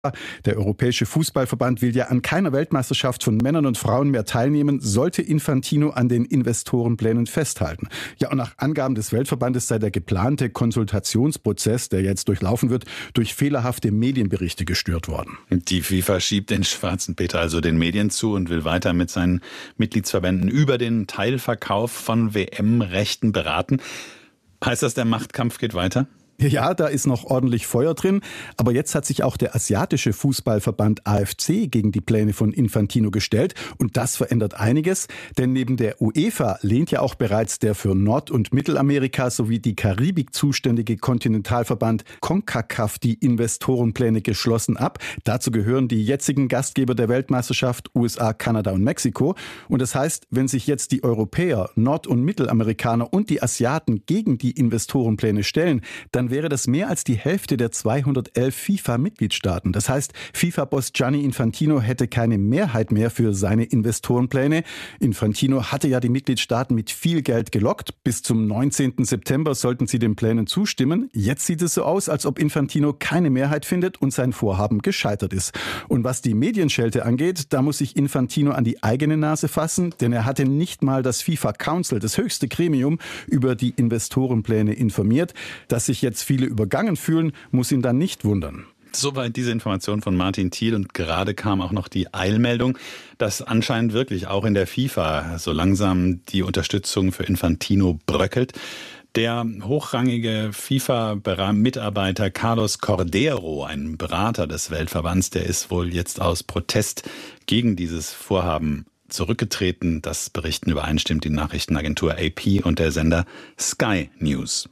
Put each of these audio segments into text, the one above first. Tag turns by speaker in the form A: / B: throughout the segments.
A: Der Europäische Fußballverband will ja an keiner Weltmeisterschaft von Männern und Frauen mehr teilnehmen, sollte Infantino an den Investorenplänen festhalten. Ja, und nach Angaben des Weltverbandes sei der geplante Konsultationsprozess, der jetzt durchlaufen wird, durch fehlerhafte Medienberichte gestört worden.
B: Die FIFA schiebt den schwarzen Peter also den Medien zu und will weiter mit seinen Mitgliedsverbänden über den Teilverkauf von WM-Rechten beraten. Heißt das, der Machtkampf geht weiter?
A: Ja, da ist noch ordentlich Feuer drin. Aber jetzt hat sich auch der asiatische Fußballverband AFC gegen die Pläne von Infantino gestellt. Und das verändert einiges. Denn neben der UEFA lehnt ja auch bereits der für Nord- und Mittelamerika sowie die Karibik zuständige Kontinentalverband CONCACAF die Investorenpläne geschlossen ab. Dazu gehören die jetzigen Gastgeber der Weltmeisterschaft, USA, Kanada und Mexiko. Und das heißt, wenn sich jetzt die Europäer, Nord- und Mittelamerikaner und die Asiaten gegen die Investorenpläne stellen, dann wäre das mehr als die Hälfte der 211 FIFA-Mitgliedstaaten. Das heißt, FIFA-Boss Gianni Infantino hätte keine Mehrheit mehr für seine Investorenpläne. Infantino hatte ja die Mitgliedstaaten mit viel Geld gelockt. Bis zum 19. September sollten sie den Plänen zustimmen. Jetzt sieht es so aus, als ob Infantino keine Mehrheit findet und sein Vorhaben gescheitert ist. Und was die Medienschelte angeht, da muss sich Infantino an die eigene Nase fassen, denn er hatte nicht mal das FIFA Council, das höchste Gremium, über die Investorenpläne informiert. Dass sich jetzt viele übergangen fühlen, muss ihn dann nicht wundern.
B: Soweit diese Information von Martin Thiel und gerade kam auch noch die Eilmeldung, dass anscheinend wirklich auch in der FIFA so langsam die Unterstützung für Infantino bröckelt. Der hochrangige FIFA-Mitarbeiter Carlos Cordero, ein Berater des Weltverbands, der ist wohl jetzt aus Protest gegen dieses Vorhaben zurückgetreten. Das berichten übereinstimmt die Nachrichtenagentur AP und der Sender Sky News.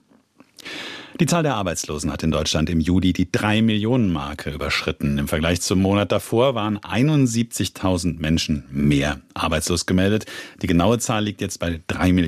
B: Die Zahl der Arbeitslosen hat in Deutschland im Juli die 3-Millionen-Marke überschritten. Im Vergleich zum Monat davor waren 71.000 Menschen mehr arbeitslos gemeldet. Die genaue Zahl liegt jetzt bei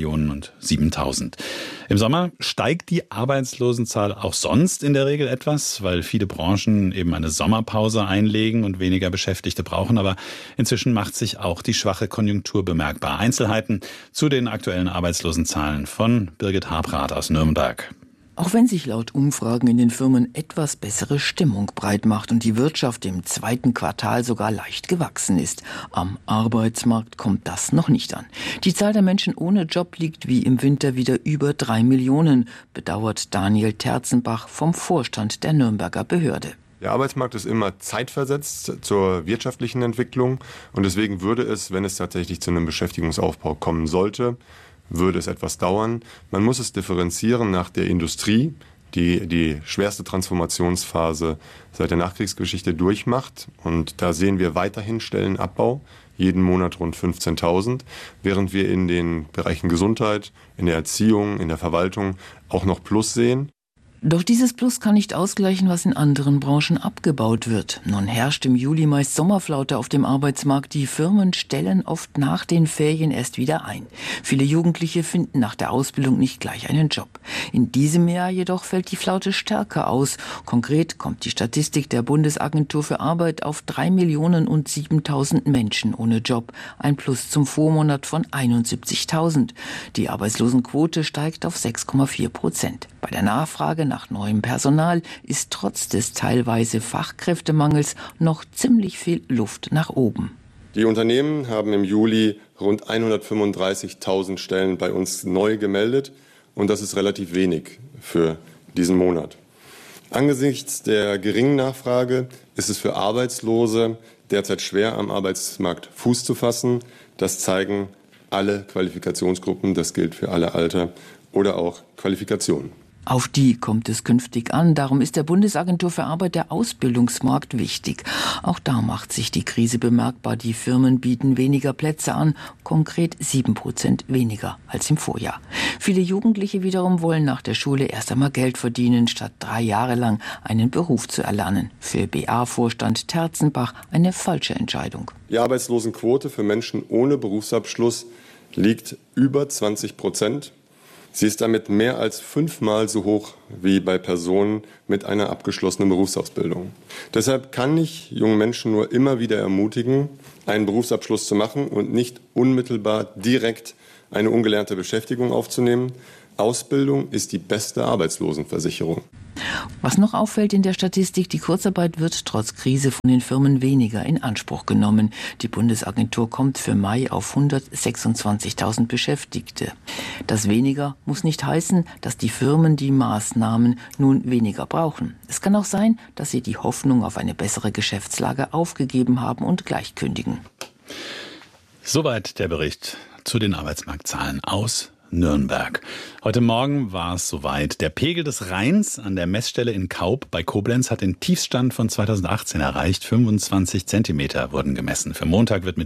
B: 3.007.000. Im Sommer steigt die Arbeitslosenzahl auch sonst in der Regel etwas, weil viele Branchen eben eine Sommerpause einlegen und weniger Beschäftigte brauchen. Aber inzwischen macht sich auch die schwache Konjunktur bemerkbar. Einzelheiten zu den aktuellen Arbeitslosenzahlen von Birgit Habrath aus Nürnberg.
C: Auch wenn sich laut Umfragen in den Firmen etwas bessere Stimmung breit macht und die Wirtschaft im zweiten Quartal sogar leicht gewachsen ist, am Arbeitsmarkt kommt das noch nicht an. Die Zahl der Menschen ohne Job liegt wie im Winter wieder über 3 Millionen, bedauert Daniel Terzenbach vom Vorstand der Nürnberger Behörde.
D: Der Arbeitsmarkt ist immer zeitversetzt zur wirtschaftlichen Entwicklung und deswegen würde es, wenn es tatsächlich zu einem Beschäftigungsaufbau kommen sollte, würde es etwas dauern. Man muss es differenzieren nach der Industrie, die die schwerste Transformationsphase seit der Nachkriegsgeschichte durchmacht. Und da sehen wir weiterhin Stellenabbau, jeden Monat rund 15.000, während wir in den Bereichen Gesundheit, in der Erziehung, in der Verwaltung auch noch Plus sehen.
C: Doch dieses Plus kann nicht ausgleichen, was in anderen Branchen abgebaut wird. Nun herrscht im Juli meist Sommerflaute auf dem Arbeitsmarkt. Die Firmen stellen oft nach den Ferien erst wieder ein. Viele Jugendliche finden nach der Ausbildung nicht gleich einen Job. In diesem Jahr jedoch fällt die Flaute stärker aus. Konkret kommt die Statistik der Bundesagentur für Arbeit auf 3.007.000 Menschen ohne Job. Ein Plus zum Vormonat von 71.000. Die Arbeitslosenquote steigt auf 6,4%. Bei der Nachfrage nach neuem Personal ist trotz des teilweise Fachkräftemangels noch ziemlich viel Luft nach oben.
D: Die Unternehmen haben im Juli rund 135.000 Stellen bei uns neu gemeldet und das ist relativ wenig für diesen Monat. Angesichts der geringen Nachfrage ist es für Arbeitslose derzeit schwer, am Arbeitsmarkt Fuß zu fassen. Das zeigen alle Qualifikationsgruppen, das gilt für alle Alter oder auch Qualifikationen.
C: Auf die kommt es künftig an. Darum ist der Bundesagentur für Arbeit der Ausbildungsmarkt wichtig. Auch da macht sich die Krise bemerkbar. Die Firmen bieten weniger Plätze an, konkret 7% weniger als im Vorjahr. Viele Jugendliche wiederum wollen nach der Schule erst einmal Geld verdienen, statt 3 Jahre lang einen Beruf zu erlernen. Für BA-Vorstand Terzenbach eine falsche Entscheidung.
D: Die Arbeitslosenquote für Menschen ohne Berufsabschluss liegt über 20%. Sie ist damit mehr als 5-mal so hoch wie bei Personen mit einer abgeschlossenen Berufsausbildung. Deshalb kann ich junge Menschen nur immer wieder ermutigen, einen Berufsabschluss zu machen und nicht unmittelbar direkt eine ungelernte Beschäftigung aufzunehmen. Ausbildung ist die beste Arbeitslosenversicherung.
C: Was noch auffällt in der Statistik, die Kurzarbeit wird trotz Krise von den Firmen weniger in Anspruch genommen. Die Bundesagentur kommt für Mai auf 126.000 Beschäftigte. Das weniger muss nicht heißen, dass die Firmen die Maßnahmen nun weniger brauchen. Es kann auch sein, dass sie die Hoffnung auf eine bessere Geschäftslage aufgegeben haben und gleich kündigen.
B: Soweit der Bericht zu den Arbeitsmarktzahlen aus Nürnberg. Heute Morgen war es soweit. Der Pegel des Rheins an der Messstelle in Kaub bei Koblenz hat den Tiefstand von 2018 erreicht. 25 Zentimeter wurden gemessen. Für Montag wird mit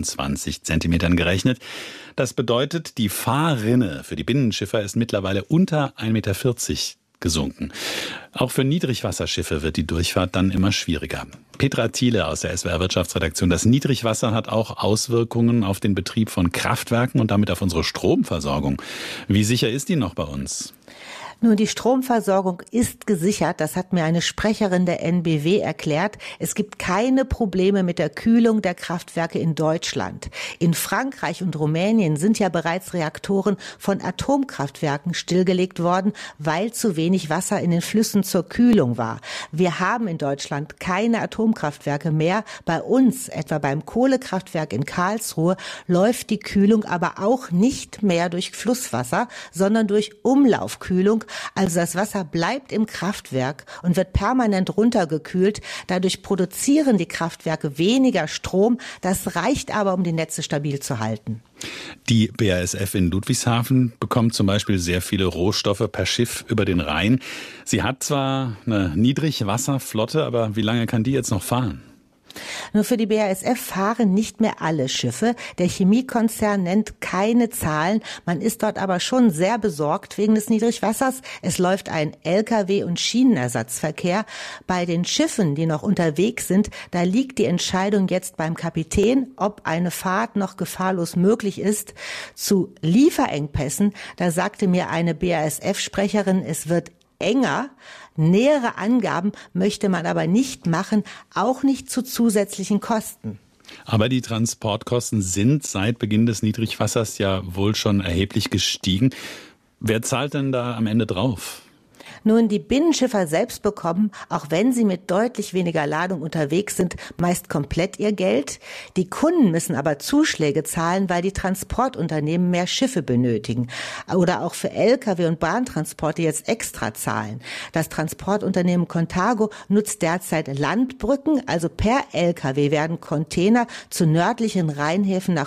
B: 24 Zentimetern gerechnet. Das bedeutet, die Fahrrinne für die Binnenschiffer ist mittlerweile unter 1,40 Meter gesunken. Auch für Niedrigwasserschiffe wird die Durchfahrt dann immer schwieriger. Petra Thiele aus der SWR Wirtschaftsredaktion. Das Niedrigwasser hat auch Auswirkungen auf den Betrieb von Kraftwerken und damit auf unsere Stromversorgung. Wie sicher ist die noch bei uns?
E: Nun, die Stromversorgung ist gesichert. Das hat mir eine Sprecherin der NBW erklärt. Es gibt keine Probleme mit der Kühlung der Kraftwerke in Deutschland. In Frankreich und Rumänien sind ja bereits Reaktoren von Atomkraftwerken stillgelegt worden, weil zu wenig Wasser in den Flüssen zur Kühlung war. Wir haben in Deutschland keine Atomkraftwerke mehr. Bei uns, etwa beim Kohlekraftwerk in Karlsruhe, läuft die Kühlung aber auch nicht mehr durch Flusswasser, sondern durch Umlaufkühlung. Also das Wasser bleibt im Kraftwerk und wird permanent runtergekühlt. Dadurch produzieren die Kraftwerke weniger Strom. Das reicht aber, um die Netze stabil zu halten.
B: Die BASF in Ludwigshafen bekommt zum Beispiel sehr viele Rohstoffe per Schiff über den Rhein. Sie hat zwar eine Niedrigwasserflotte, aber wie lange kann die jetzt noch fahren?
E: Nur für die BASF fahren nicht mehr alle Schiffe. Der Chemiekonzern nennt keine Zahlen. Man ist dort aber schon sehr besorgt wegen des Niedrigwassers. Es läuft ein Lkw- und Schienenersatzverkehr. Bei den Schiffen, die noch unterwegs sind, da liegt die Entscheidung jetzt beim Kapitän, ob eine Fahrt noch gefahrlos möglich ist. Zu Lieferengpässen, da sagte mir eine BASF-Sprecherin, es wird enger. Nähere Angaben möchte man aber nicht machen, auch nicht zu zusätzlichen Kosten.
B: Aber die Transportkosten sind seit Beginn des Niedrigwassers ja wohl schon erheblich gestiegen. Wer zahlt denn da am Ende drauf?
E: Nun, die Binnenschiffer selbst bekommen, auch wenn sie mit deutlich weniger Ladung unterwegs sind, meist komplett ihr Geld. Die Kunden müssen aber Zuschläge zahlen, weil die Transportunternehmen mehr Schiffe benötigen. Oder auch für Lkw- und Bahntransporte jetzt extra zahlen. Das Transportunternehmen Contago nutzt derzeit Landbrücken, also per Lkw werden Container zu nördlichen Rheinhäfen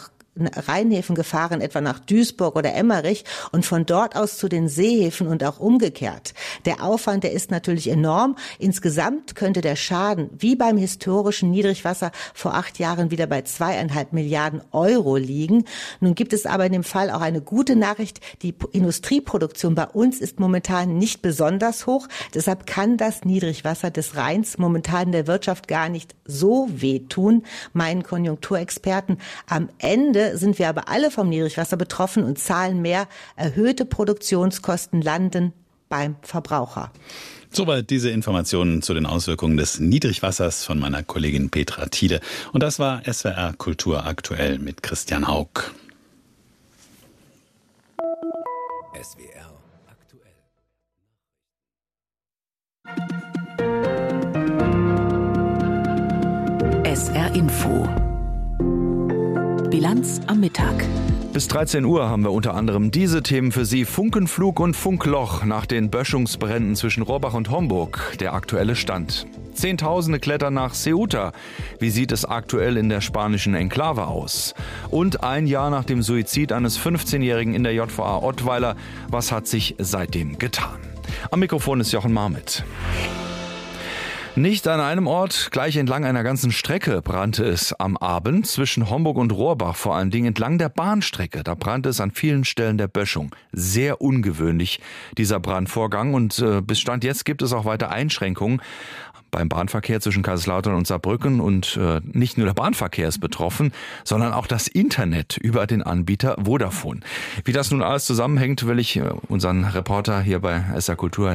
E: gefahren, etwa nach Duisburg oder Emmerich und von dort aus zu den Seehäfen und auch umgekehrt. Der Aufwand, der ist natürlich enorm. Insgesamt könnte der Schaden, wie beim historischen Niedrigwasser vor 8 Jahren, wieder bei 2,5 Milliarden Euro liegen. Nun gibt es aber in dem Fall auch eine gute Nachricht. Die Industrieproduktion bei uns ist momentan nicht besonders hoch. Deshalb kann das Niedrigwasser des Rheins momentan der Wirtschaft gar nicht so wehtun, meinen Konjunkturexperten. Am Ende sind wir aber alle vom Niedrigwasser betroffen und zahlen mehr. Erhöhte Produktionskosten landen beim Verbraucher.
B: Soweit diese Informationen zu den Auswirkungen des Niedrigwassers von meiner Kollegin Petra Thiele. Und das war SWR Kultur aktuell mit Christian Haug.
F: SWR aktuell.
G: SR Info. Bilanz am Mittag.
H: Bis 13 Uhr haben wir unter anderem diese Themen für Sie. Funkenflug und Funkloch nach den Böschungsbränden zwischen Rohrbach und Homburg. Der aktuelle Stand. Zehntausende klettern nach Ceuta. Wie sieht es aktuell in der spanischen Enklave aus? Und 1 Jahr nach dem Suizid eines 15-Jährigen in der JVA Ottweiler. Was hat sich seitdem getan? Am Mikrofon ist Jochen Marmit. Nicht an einem Ort, gleich entlang einer ganzen Strecke brannte es am Abend zwischen Homburg und Rohrbach, vor allen Dingen entlang der Bahnstrecke. Da brannte es an vielen Stellen der Böschung. Sehr ungewöhnlich, dieser Brandvorgang, und bis Stand jetzt gibt es auch weiter Einschränkungen beim Bahnverkehr zwischen Kaiserslautern und Saarbrücken, und nicht nur der Bahnverkehr ist betroffen, sondern auch das Internet über den Anbieter Vodafone. Wie das nun alles zusammenhängt, will ich unseren Reporter hier bei SR Kultur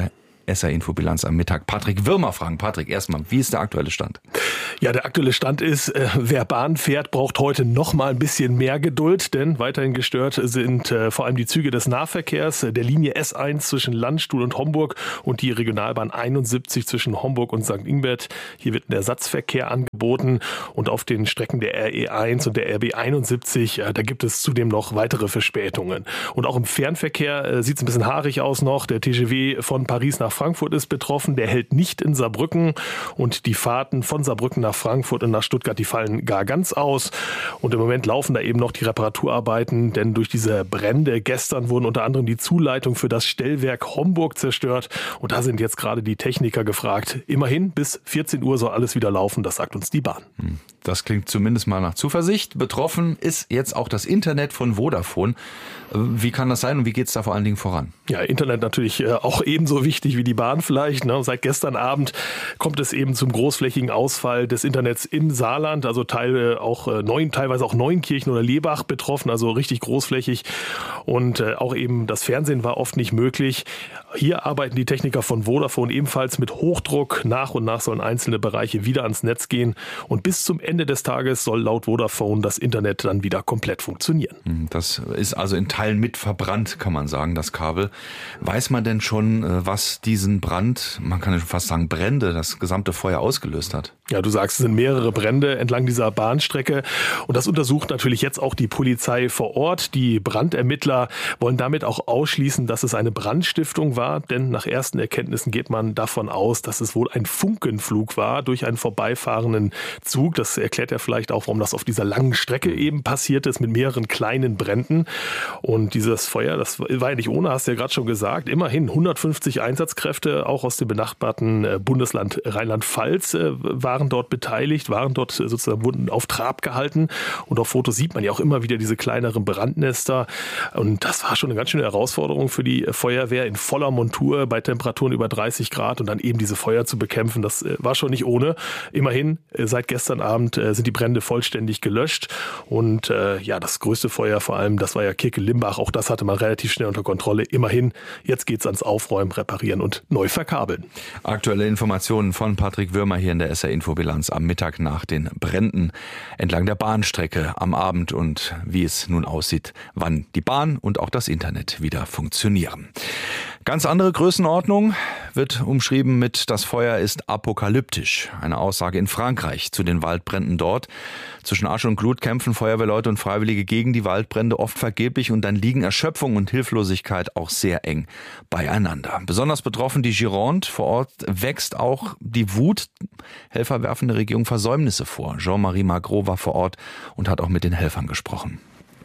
H: SR-Infobilanz am Mittag. Patrick Wirmer fragen. Patrick, erstmal, wie ist der aktuelle Stand?
G: Ja, der aktuelle Stand ist, wer Bahn fährt, braucht heute noch mal ein bisschen mehr Geduld, denn weiterhin gestört sind vor allem die Züge des Nahverkehrs, der Linie S1 zwischen Landstuhl und Homburg und die Regionalbahn 71 zwischen Homburg und St. Ingbert. Hier wird ein Ersatzverkehr angeboten und auf den Strecken der RE1 und der RB 71, da gibt es zudem noch weitere Verspätungen. Und auch im Fernverkehr sieht es ein bisschen haarig aus noch. Der TGV von Paris nach Frankfurt ist betroffen, der hält nicht in Saarbrücken und die Fahrten von Saarbrücken nach Frankfurt und nach Stuttgart, die fallen gar ganz aus. Und im Moment laufen da eben noch die Reparaturarbeiten, denn durch diese Brände gestern wurden unter anderem die Zuleitung für das Stellwerk Homburg zerstört. Und da sind jetzt gerade die Techniker gefragt. Immerhin bis 14 Uhr soll alles wieder laufen, das sagt uns die Bahn.
H: Das klingt zumindest mal nach Zuversicht. Betroffen ist jetzt auch das Internet von Vodafone. Wie kann das sein und wie geht es da vor allen Dingen voran?
G: Ja, Internet natürlich auch ebenso wichtig wie die Bahn vielleicht. Ne? Seit gestern Abend kommt es eben zum großflächigen Ausfall des Internets im Saarland. Also teilweise auch Neunkirchen oder Lebach betroffen, also richtig großflächig. Und auch eben das Fernsehen war oft nicht möglich. Hier arbeiten die Techniker von Vodafone ebenfalls mit Hochdruck. Nach und nach sollen einzelne Bereiche wieder ans Netz gehen. Und bis zum Ende des Tages soll laut Vodafone das Internet dann wieder komplett funktionieren.
H: Das ist also in Teilen mit verbrannt, kann man sagen, das Kabel. Weiß man denn schon, was diesen Brand, man kann ja schon fast sagen Brände, das gesamte Feuer ausgelöst hat?
G: Ja, du sagst, es sind mehrere Brände entlang dieser Bahnstrecke. Und das untersucht natürlich jetzt auch die Polizei vor Ort. Die Brandermittler wollen damit auch ausschließen, dass es eine Brandstiftung war. Denn nach ersten Erkenntnissen geht man davon aus, dass es wohl ein Funkenflug war durch einen vorbeifahrenden Zug. Das erklärt ja vielleicht auch, warum das auf dieser langen Strecke eben passiert ist mit mehreren kleinen Bränden. Und dieses Feuer, das war ja nicht ohne, hast du ja gerade schon gesagt. Immerhin 150 Einsatzkräfte, auch aus dem benachbarten Bundesland Rheinland-Pfalz, waren dort beteiligt, wurden auf Trab gehalten. Und auf Fotos sieht man ja auch immer wieder diese kleineren Brandnester. Und das war schon eine ganz schöne Herausforderung für die Feuerwehr in voller Montur bei Temperaturen über 30 Grad und dann eben diese Feuer zu bekämpfen. Das war schon nicht ohne. Immerhin, seit gestern Abend sind die Brände vollständig gelöscht. Und das größte Feuer vor allem, das war ja Kirke-Limbach. Auch das hatte man relativ schnell unter Kontrolle. Immerhin, jetzt geht's ans Aufräumen, Reparieren und neu verkabeln.
H: Aktuelle Informationen von Patrick Wirmer hier in der SR-Infobilanz am Mittag nach den Bränden entlang der Bahnstrecke am Abend und wie es nun aussieht, wann die Bahn und auch das Internet wieder funktionieren. Ganz andere Größenordnung wird umschrieben mit „Das Feuer ist apokalyptisch". Eine Aussage in Frankreich zu den Waldbränden dort. Zwischen Asche und Glut kämpfen Feuerwehrleute und Freiwillige gegen die Waldbrände, oft vergeblich, und dann liegen Erschöpfung und Hilflosigkeit auch sehr eng beieinander. Besonders betroffen die Gironde. Vor Ort wächst auch die Wut. Helfer werfen der Regierung Versäumnisse vor. Jean-Marie Magro war vor Ort und hat auch mit den Helfern gesprochen.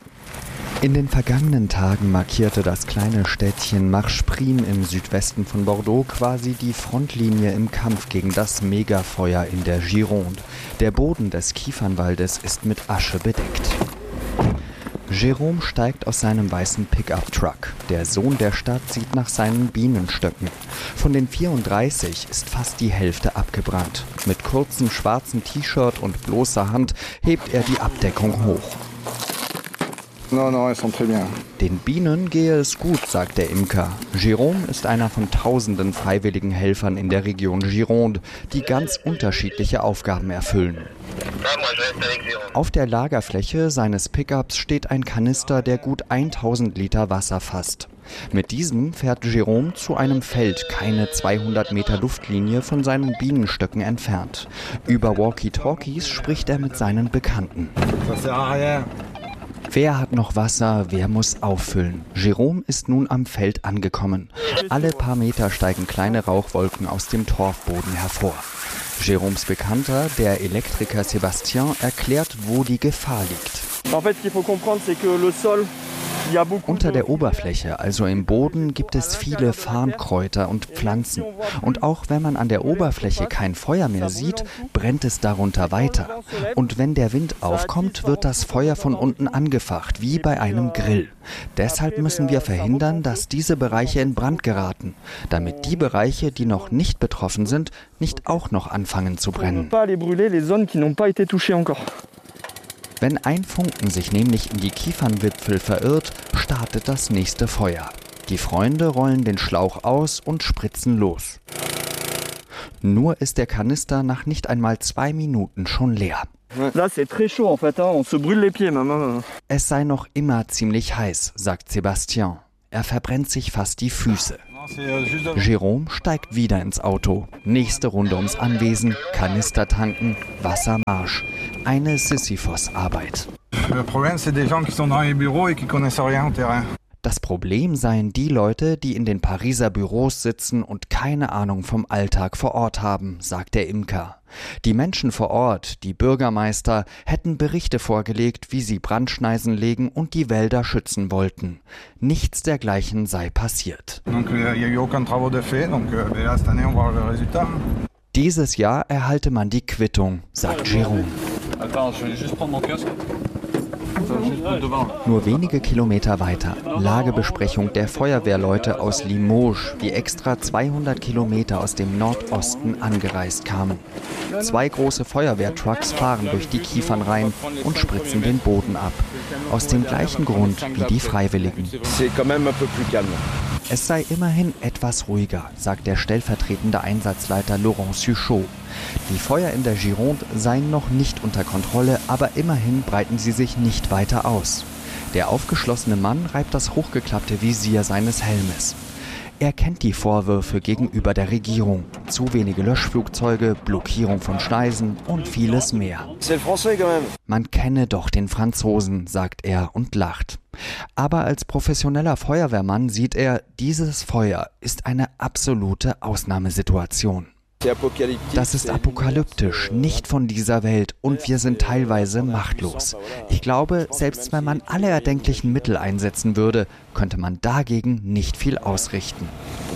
I: In den vergangenen Tagen markierte das kleine Städtchen Marchprim im Südwesten von Bordeaux quasi die Frontlinie im Kampf gegen das Megafeuer in der Gironde. Der Boden des Kiefernwaldes ist mit Asche bedeckt. Jérôme steigt aus seinem weißen Pickup-Truck. Der Sohn der Stadt sieht nach seinen Bienenstöcken. Von den 34 ist fast die Hälfte abgebrannt. Mit kurzem schwarzen T-Shirt und bloßer Hand hebt er die Abdeckung hoch. Den Bienen gehe es gut, sagt der Imker. Jérôme ist einer von tausenden freiwilligen Helfern in der Region Gironde, die ganz unterschiedliche Aufgaben erfüllen. Auf der Lagerfläche seines Pickups steht ein Kanister, der gut 1000 Liter Wasser fasst. Mit diesem fährt Jérôme zu einem Feld, keine 200 Meter Luftlinie von seinen Bienenstöcken entfernt. Über Walkie-Talkies spricht er mit seinen Bekannten. Wer hat noch Wasser, wer muss auffüllen? Jérôme ist nun am Feld angekommen. Alle paar Meter steigen kleine Rauchwolken aus dem Torfboden hervor. Jérômes Bekannter, der Elektriker Sébastien, erklärt, wo die Gefahr liegt. Unter der Oberfläche, also im Boden, gibt es viele Farnkräuter und Pflanzen. Und auch wenn man an der Oberfläche kein Feuer mehr sieht, brennt es darunter weiter. Und wenn der Wind aufkommt, wird das Feuer von unten angefacht, wie bei einem Grill. Deshalb müssen wir verhindern, dass diese Bereiche in Brand geraten, damit die Bereiche, die noch nicht betroffen sind, nicht auch noch anfangen zu brennen. Wenn ein Funken sich nämlich in die Kiefernwipfel verirrt, startet das nächste Feuer. Die Freunde rollen den Schlauch aus und spritzen los. Nur ist der Kanister nach nicht einmal 2 Minuten schon leer. Es sei noch immer ziemlich heiß, sagt Sébastien. Er verbrennt sich fast die Füße. Jérôme steigt wieder ins Auto. Nächste Runde ums Anwesen, Kanister tanken, Wassermarsch. Eine Sisyphos-Arbeit. Das Problem seien die Leute, die in den Pariser Büros sitzen und keine Ahnung vom Alltag vor Ort haben, sagt der Imker. Die Menschen vor Ort, die Bürgermeister, hätten Berichte vorgelegt, wie sie Brandschneisen legen und die Wälder schützen wollten. Nichts dergleichen sei passiert. Dieses Jahr erhalte man die Quittung, sagt Jérôme. Nur wenige Kilometer weiter, Lagebesprechung der Feuerwehrleute aus Limoges, die extra 200 Kilometer aus dem Nordosten angereist kamen. 2 große Feuerwehrtrucks fahren durch die Kiefernreihen und spritzen den Boden ab. Aus dem gleichen Grund wie die Freiwilligen. Es sei immerhin etwas ruhiger, sagt der stellvertretende Einsatzleiter Laurent Suchot. Die Feuer in der Gironde seien noch nicht unter Kontrolle, aber immerhin breiten sie sich nicht weiter aus. Der aufgeschlossene Mann reibt das hochgeklappte Visier seines Helmes. Er kennt die Vorwürfe gegenüber der Regierung. Zu wenige Löschflugzeuge, Blockierung von Schneisen und vieles mehr. Man kenne doch den Franzosen, sagt er und lacht. Aber als professioneller Feuerwehrmann sieht er, dieses Feuer ist eine absolute Ausnahmesituation. Das ist apokalyptisch, nicht von dieser Welt und wir sind teilweise machtlos. Ich glaube, selbst wenn man alle erdenklichen Mittel einsetzen würde, könnte man dagegen nicht viel ausrichten.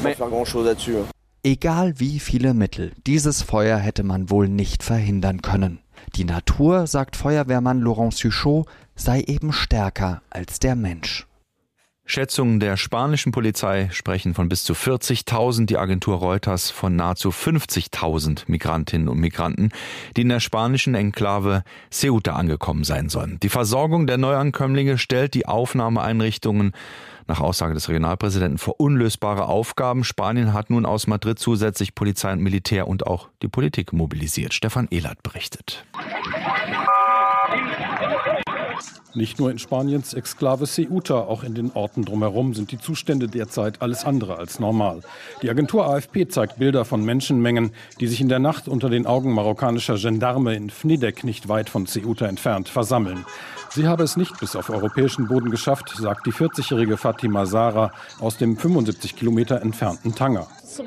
I: Egal wie viele Mittel, dieses Feuer hätte man wohl nicht verhindern können. Die Natur, sagt Feuerwehrmann Laurent Suchot, sei eben stärker als der Mensch.
H: Schätzungen der spanischen Polizei sprechen von bis zu 40.000, die Agentur Reuters von nahezu 50.000 Migrantinnen und Migranten, die in der spanischen Enklave Ceuta angekommen sein sollen. Die Versorgung der Neuankömmlinge stellt die Aufnahmeeinrichtungen nach Aussage des Regionalpräsidenten vor unlösbare Aufgaben. Spanien hat nun aus Madrid zusätzlich Polizei und Militär und auch die Politik mobilisiert. Stefan Ehlert berichtet.
J: Nicht nur in Spaniens Exklave Ceuta, auch in den Orten drumherum sind die Zustände derzeit alles andere als normal. Die Agentur AFP zeigt Bilder von Menschenmengen, die sich in der Nacht unter den Augen marokkanischer Gendarme in Fnidek, nicht weit von Ceuta entfernt, versammeln. Sie habe es nicht bis auf europäischen Boden geschafft, sagt die 40-jährige Fatima Zara aus dem 75 Kilometer entfernten Tanger.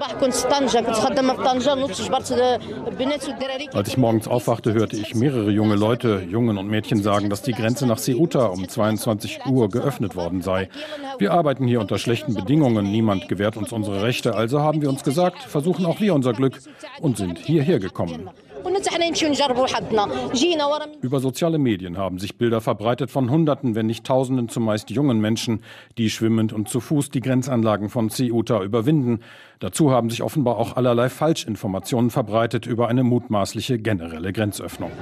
J: Als ich morgens aufwachte, hörte ich mehrere junge Leute, Jungen und Mädchen sagen, dass die Grenze nach Ceuta um 22 Uhr geöffnet worden sei. Wir arbeiten hier unter schlechten Bedingungen, niemand gewährt uns unsere Rechte, also haben wir uns gesagt, versuchen auch wir unser Glück und sind hierher gekommen. Über soziale Medien haben sich Bilder verbreitet von Hunderten, wenn nicht Tausenden, zumeist jungen Menschen, die schwimmend und zu Fuß die Grenzanlagen von Ceuta überwinden. Dazu haben sich offenbar auch allerlei Falschinformationen verbreitet über eine mutmaßliche generelle Grenzöffnung.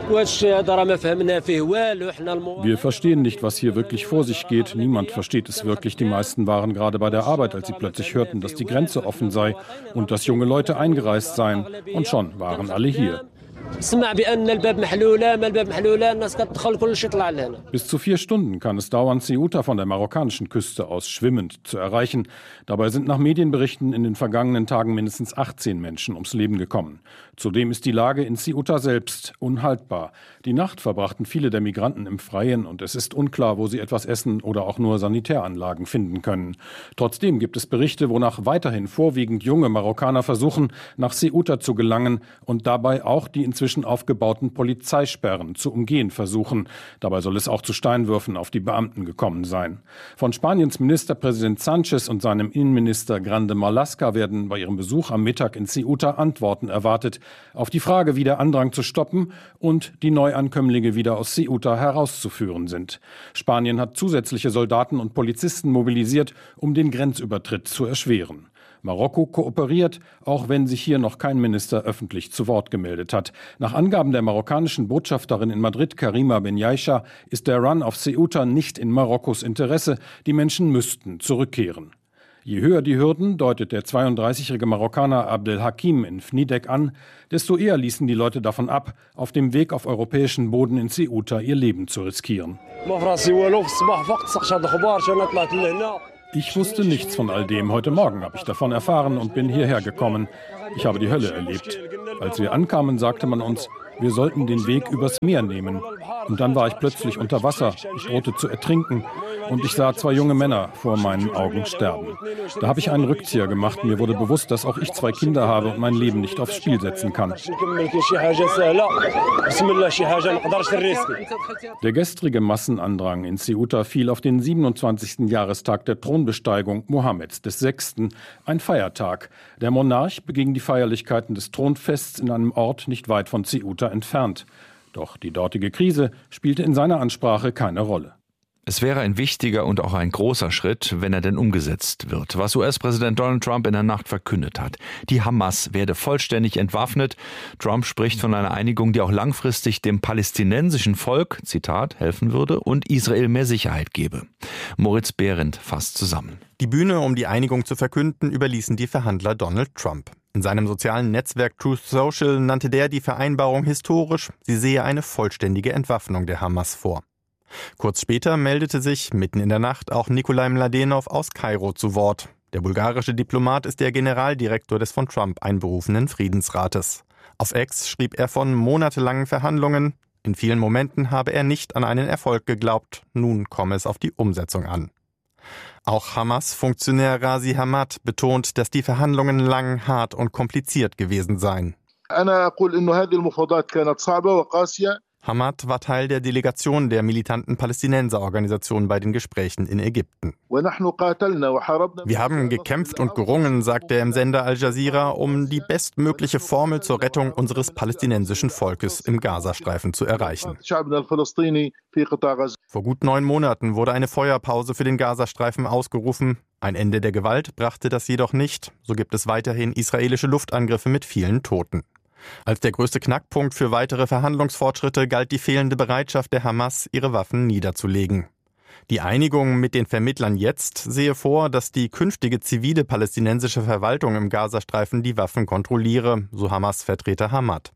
J: Wir verstehen nicht, was hier wirklich vor sich geht. Niemand versteht es wirklich. Die meisten waren gerade bei der Arbeit, als sie plötzlich hörten, dass die Grenze offen sei und dass junge Leute eingereist seien. Und schon waren alle hier. Bis zu 4 Stunden kann es dauern, Ceuta von der marokkanischen Küste aus schwimmend zu erreichen. Dabei sind nach Medienberichten in den vergangenen Tagen mindestens 18 Menschen ums Leben gekommen. Zudem ist die Lage in Ceuta selbst unhaltbar. Die Nacht verbrachten viele der Migranten im Freien und es ist unklar, wo sie etwas essen oder auch nur Sanitäranlagen finden können. Trotzdem gibt es Berichte, wonach weiterhin vorwiegend junge Marokkaner versuchen, nach Ceuta zu gelangen und dabei auch die inzwischen aufgebauten Polizeisperren zu umgehen versuchen. Dabei soll es auch zu Steinwürfen auf die Beamten gekommen sein. Von Spaniens Ministerpräsident Sánchez und seinem Innenminister Grande Marlaska werden bei ihrem Besuch am Mittag in Ceuta Antworten erwartet auf die Frage, wie der Andrang zu stoppen und die Neuankömmlinge wieder aus Ceuta herauszuführen sind. Spanien hat zusätzliche Soldaten und Polizisten mobilisiert, um den Grenzübertritt zu erschweren. Marokko kooperiert, auch wenn sich hier noch kein Minister öffentlich zu Wort gemeldet hat. Nach Angaben der marokkanischen Botschafterin in Madrid, Karima Benyaisha, ist der Run auf Ceuta nicht in Marokkos Interesse. Die Menschen müssten zurückkehren. Je höher die Hürden, deutet der 32-jährige Marokkaner Abdel Hakim in Fnidek an, desto eher ließen die Leute davon ab, auf dem Weg auf europäischen Boden in Ceuta ihr Leben zu riskieren. Ich wusste nichts von all dem. Heute Morgen habe ich davon erfahren und bin hierher gekommen. Ich habe die Hölle erlebt. Als wir ankamen, sagte man uns, wir sollten den Weg übers Meer nehmen. Und dann war ich plötzlich unter Wasser. Ich drohte zu ertrinken. Und ich sah 2 junge Männer vor meinen Augen sterben. Da habe ich einen Rückzieher gemacht. Mir wurde bewusst, dass auch ich 2 Kinder habe und mein Leben nicht aufs Spiel setzen kann. Der gestrige Massenandrang in Ceuta fiel auf den 27. Jahrestag der Thronbesteigung Mohammeds VI., ein Feiertag. Der Monarch beging die Feierlichkeiten des Thronfests in einem Ort nicht weit von Ceuta entfernt. Doch die dortige Krise spielte in seiner Ansprache keine Rolle.
H: Es wäre ein wichtiger und auch ein großer Schritt, wenn er denn umgesetzt wird, was US-Präsident Donald Trump in der Nacht verkündet hat. Die Hamas werde vollständig entwaffnet. Trump spricht von einer Einigung, die auch langfristig dem palästinensischen Volk, Zitat, helfen würde und Israel mehr Sicherheit gebe. Moritz Behrendt fasst zusammen.
K: Die Bühne, um die Einigung zu verkünden, überließen die Verhandler Donald Trump. In seinem sozialen Netzwerk Truth Social nannte der die Vereinbarung historisch. Sie sehe eine vollständige Entwaffnung der Hamas vor. Kurz später meldete sich mitten in der Nacht auch Nikolai Mladenov aus Kairo zu Wort. Der bulgarische Diplomat ist der Generaldirektor des von Trump einberufenen Friedensrates. Auf X schrieb er von monatelangen Verhandlungen. In vielen Momenten habe er nicht an einen Erfolg geglaubt. Nun komme es auf die Umsetzung an. Auch Hamas-Funktionär Ghazi Hamad betont, dass die Verhandlungen lang, hart und kompliziert gewesen seien. Hamad war Teil der Delegation der militanten Palästinenserorganisation bei den Gesprächen in Ägypten. Wir haben gekämpft und gerungen, sagt er im Sender Al Jazeera, um die bestmögliche Formel zur Rettung unseres palästinensischen Volkes im Gazastreifen zu erreichen. Vor gut 9 Monaten wurde eine Feuerpause für den Gazastreifen ausgerufen. Ein Ende der Gewalt brachte das jedoch nicht. So gibt es weiterhin israelische Luftangriffe mit vielen Toten. Als der größte Knackpunkt für weitere Verhandlungsfortschritte galt die fehlende Bereitschaft der Hamas, ihre Waffen niederzulegen. Die Einigung mit den Vermittlern jetzt sehe vor, dass die künftige zivile palästinensische Verwaltung im Gazastreifen die Waffen kontrolliere, so Hamas-Vertreter Hamad.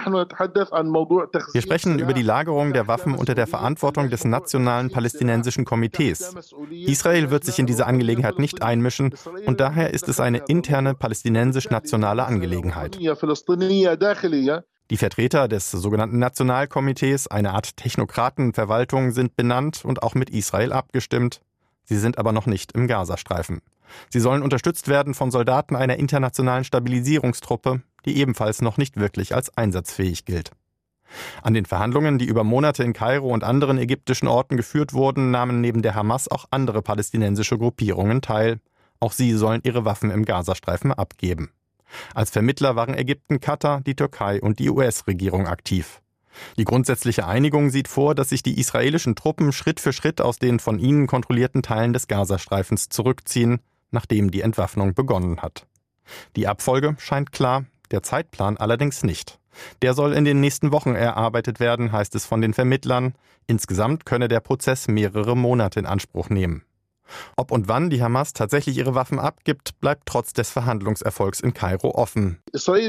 K: Wir sprechen über die Lagerung der Waffen unter der Verantwortung des Nationalen Palästinensischen Komitees. Israel wird sich in diese Angelegenheit nicht einmischen und daher ist es eine interne palästinensisch-nationale Angelegenheit. Die Vertreter des sogenannten Nationalkomitees, eine Art Technokratenverwaltung, sind benannt und auch mit Israel abgestimmt. Sie sind aber noch nicht im Gazastreifen. Sie sollen unterstützt werden von Soldaten einer internationalen Stabilisierungstruppe, die ebenfalls noch nicht wirklich als einsatzfähig gilt. An den Verhandlungen, die über Monate in Kairo und anderen ägyptischen Orten geführt wurden, nahmen neben der Hamas auch andere palästinensische Gruppierungen teil. Auch sie sollen ihre Waffen im Gazastreifen abgeben. Als Vermittler waren Ägypten, Katar, die Türkei und die US-Regierung aktiv. Die grundsätzliche Einigung sieht vor, dass sich die israelischen Truppen Schritt für Schritt aus den von ihnen kontrollierten Teilen des Gazastreifens zurückziehen, nachdem die Entwaffnung begonnen hat. Die Abfolge scheint klar, der Zeitplan allerdings nicht. Der soll in den nächsten Wochen erarbeitet werden, heißt es von den Vermittlern. Insgesamt könne der Prozess mehrere Monate in Anspruch nehmen. Ob und wann die Hamas tatsächlich ihre Waffen abgibt, bleibt trotz des Verhandlungserfolgs in Kairo offen.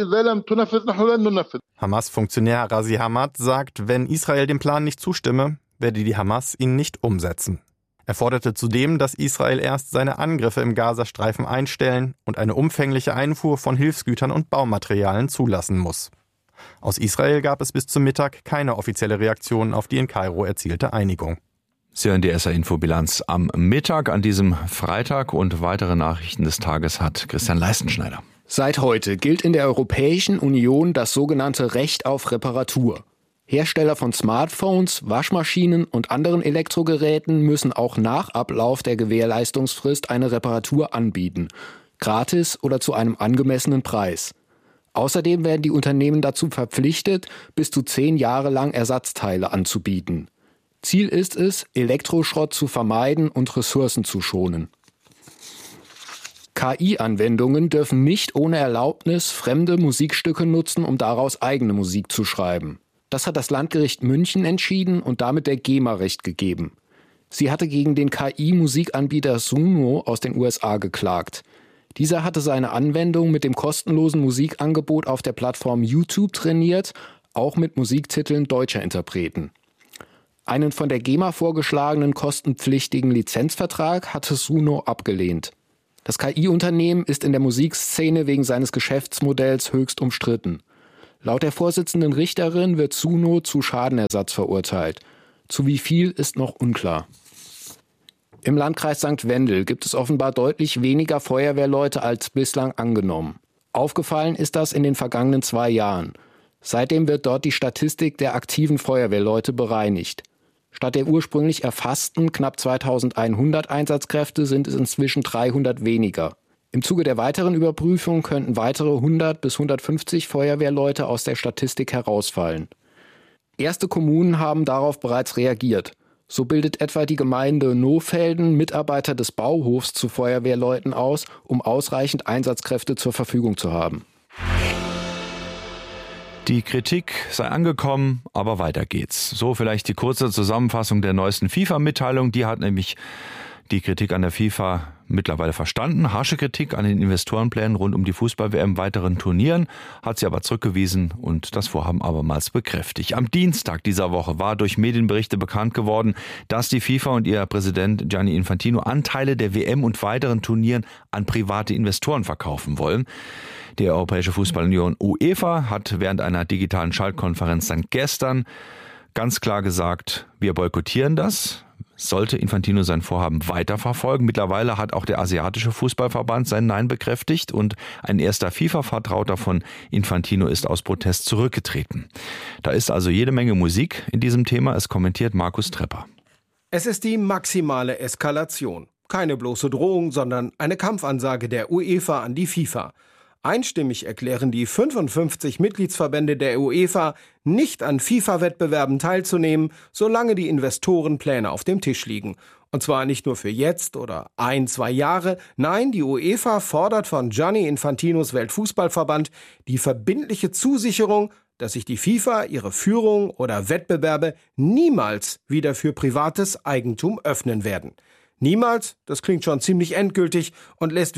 K: Hamas-Funktionär Ghazi Hamad sagt, wenn Israel dem Plan nicht zustimme, werde die Hamas ihn nicht umsetzen. Er forderte zudem, dass Israel erst seine Angriffe im Gazastreifen einstellen und eine umfängliche Einfuhr von Hilfsgütern und Baumaterialien zulassen muss. Aus Israel gab es bis zum Mittag keine offizielle Reaktion auf die in Kairo erzielte Einigung.
H: Sie hören die SR-Info-Bilanz am Mittag an diesem Freitag und weitere Nachrichten des Tages hat Christian Leistenschneider.
L: Seit heute gilt in der Europäischen Union das sogenannte Recht auf Reparatur. Hersteller von Smartphones, Waschmaschinen und anderen Elektrogeräten müssen auch nach Ablauf der Gewährleistungsfrist eine Reparatur anbieten. Gratis oder zu einem angemessenen Preis. Außerdem werden die Unternehmen dazu verpflichtet, bis zu 10 Jahre lang Ersatzteile anzubieten. Ziel ist es, Elektroschrott zu vermeiden und Ressourcen zu schonen. KI-Anwendungen dürfen nicht ohne Erlaubnis fremde Musikstücke nutzen, um daraus eigene Musik zu schreiben. Das hat das Landgericht München entschieden und damit der GEMA Recht gegeben. Sie hatte gegen den KI-Musikanbieter Suno aus den USA geklagt. Dieser hatte seine Anwendung mit dem kostenlosen Musikangebot auf der Plattform YouTube trainiert, auch mit Musiktiteln deutscher Interpreten. Einen von der GEMA vorgeschlagenen kostenpflichtigen Lizenzvertrag hatte Suno abgelehnt. Das KI-Unternehmen ist in der Musikszene wegen seines Geschäftsmodells höchst umstritten. Laut der Vorsitzenden Richterin wird Suno zu Schadenersatz verurteilt. Zu wie viel ist noch unklar. Im Landkreis St. Wendel gibt es offenbar deutlich weniger Feuerwehrleute als bislang angenommen. Aufgefallen ist das in den vergangenen 2 Jahren. Seitdem wird dort die Statistik der aktiven Feuerwehrleute bereinigt. Statt der ursprünglich erfassten knapp 2100 Einsatzkräfte sind es inzwischen 300 weniger. Im Zuge der weiteren Überprüfung könnten weitere 100 bis 150 Feuerwehrleute aus der Statistik herausfallen. Erste Kommunen haben darauf bereits reagiert. So bildet etwa die Gemeinde Nohfelden Mitarbeiter des Bauhofs zu Feuerwehrleuten aus, um ausreichend Einsatzkräfte zur Verfügung zu haben.
H: Die Kritik sei angekommen, aber weiter geht's. So vielleicht die kurze Zusammenfassung der neuesten FIFA-Mitteilung. Die hat nämlich die Kritik an der FIFA mittlerweile verstanden. Harsche Kritik an den Investorenplänen rund um die Fußball-WM weiteren Turnieren hat sie aber zurückgewiesen und das Vorhaben abermals bekräftigt. Am Dienstag dieser Woche war durch Medienberichte bekannt geworden, dass die FIFA und ihr Präsident Gianni Infantino Anteile der WM und weiteren Turnieren an private Investoren verkaufen wollen. Die Europäische Fußballunion UEFA hat während einer digitalen Schaltkonferenz dann gestern ganz klar gesagt, wir boykottieren das. Sollte Infantino sein Vorhaben weiterverfolgen. Mittlerweile hat auch der asiatische Fußballverband sein Nein bekräftigt und ein erster FIFA-Vertrauter von Infantino ist aus Protest zurückgetreten. Da ist also jede Menge Musik in diesem Thema. Es kommentiert Markus Trepper.
M: Es ist die maximale Eskalation. Keine bloße Drohung, sondern eine Kampfansage der UEFA an die FIFA. Einstimmig erklären die 55 Mitgliedsverbände der UEFA, nicht an FIFA-Wettbewerben teilzunehmen, solange die Investorenpläne auf dem Tisch liegen. Und zwar nicht nur für jetzt oder 1-2 Jahre. Nein, die UEFA fordert von Gianni Infantinos Weltfußballverband die verbindliche Zusicherung, dass sich die FIFA ihre Führung oder Wettbewerbe niemals wieder für privates Eigentum öffnen werden. Niemals, das klingt schon ziemlich endgültig und lässt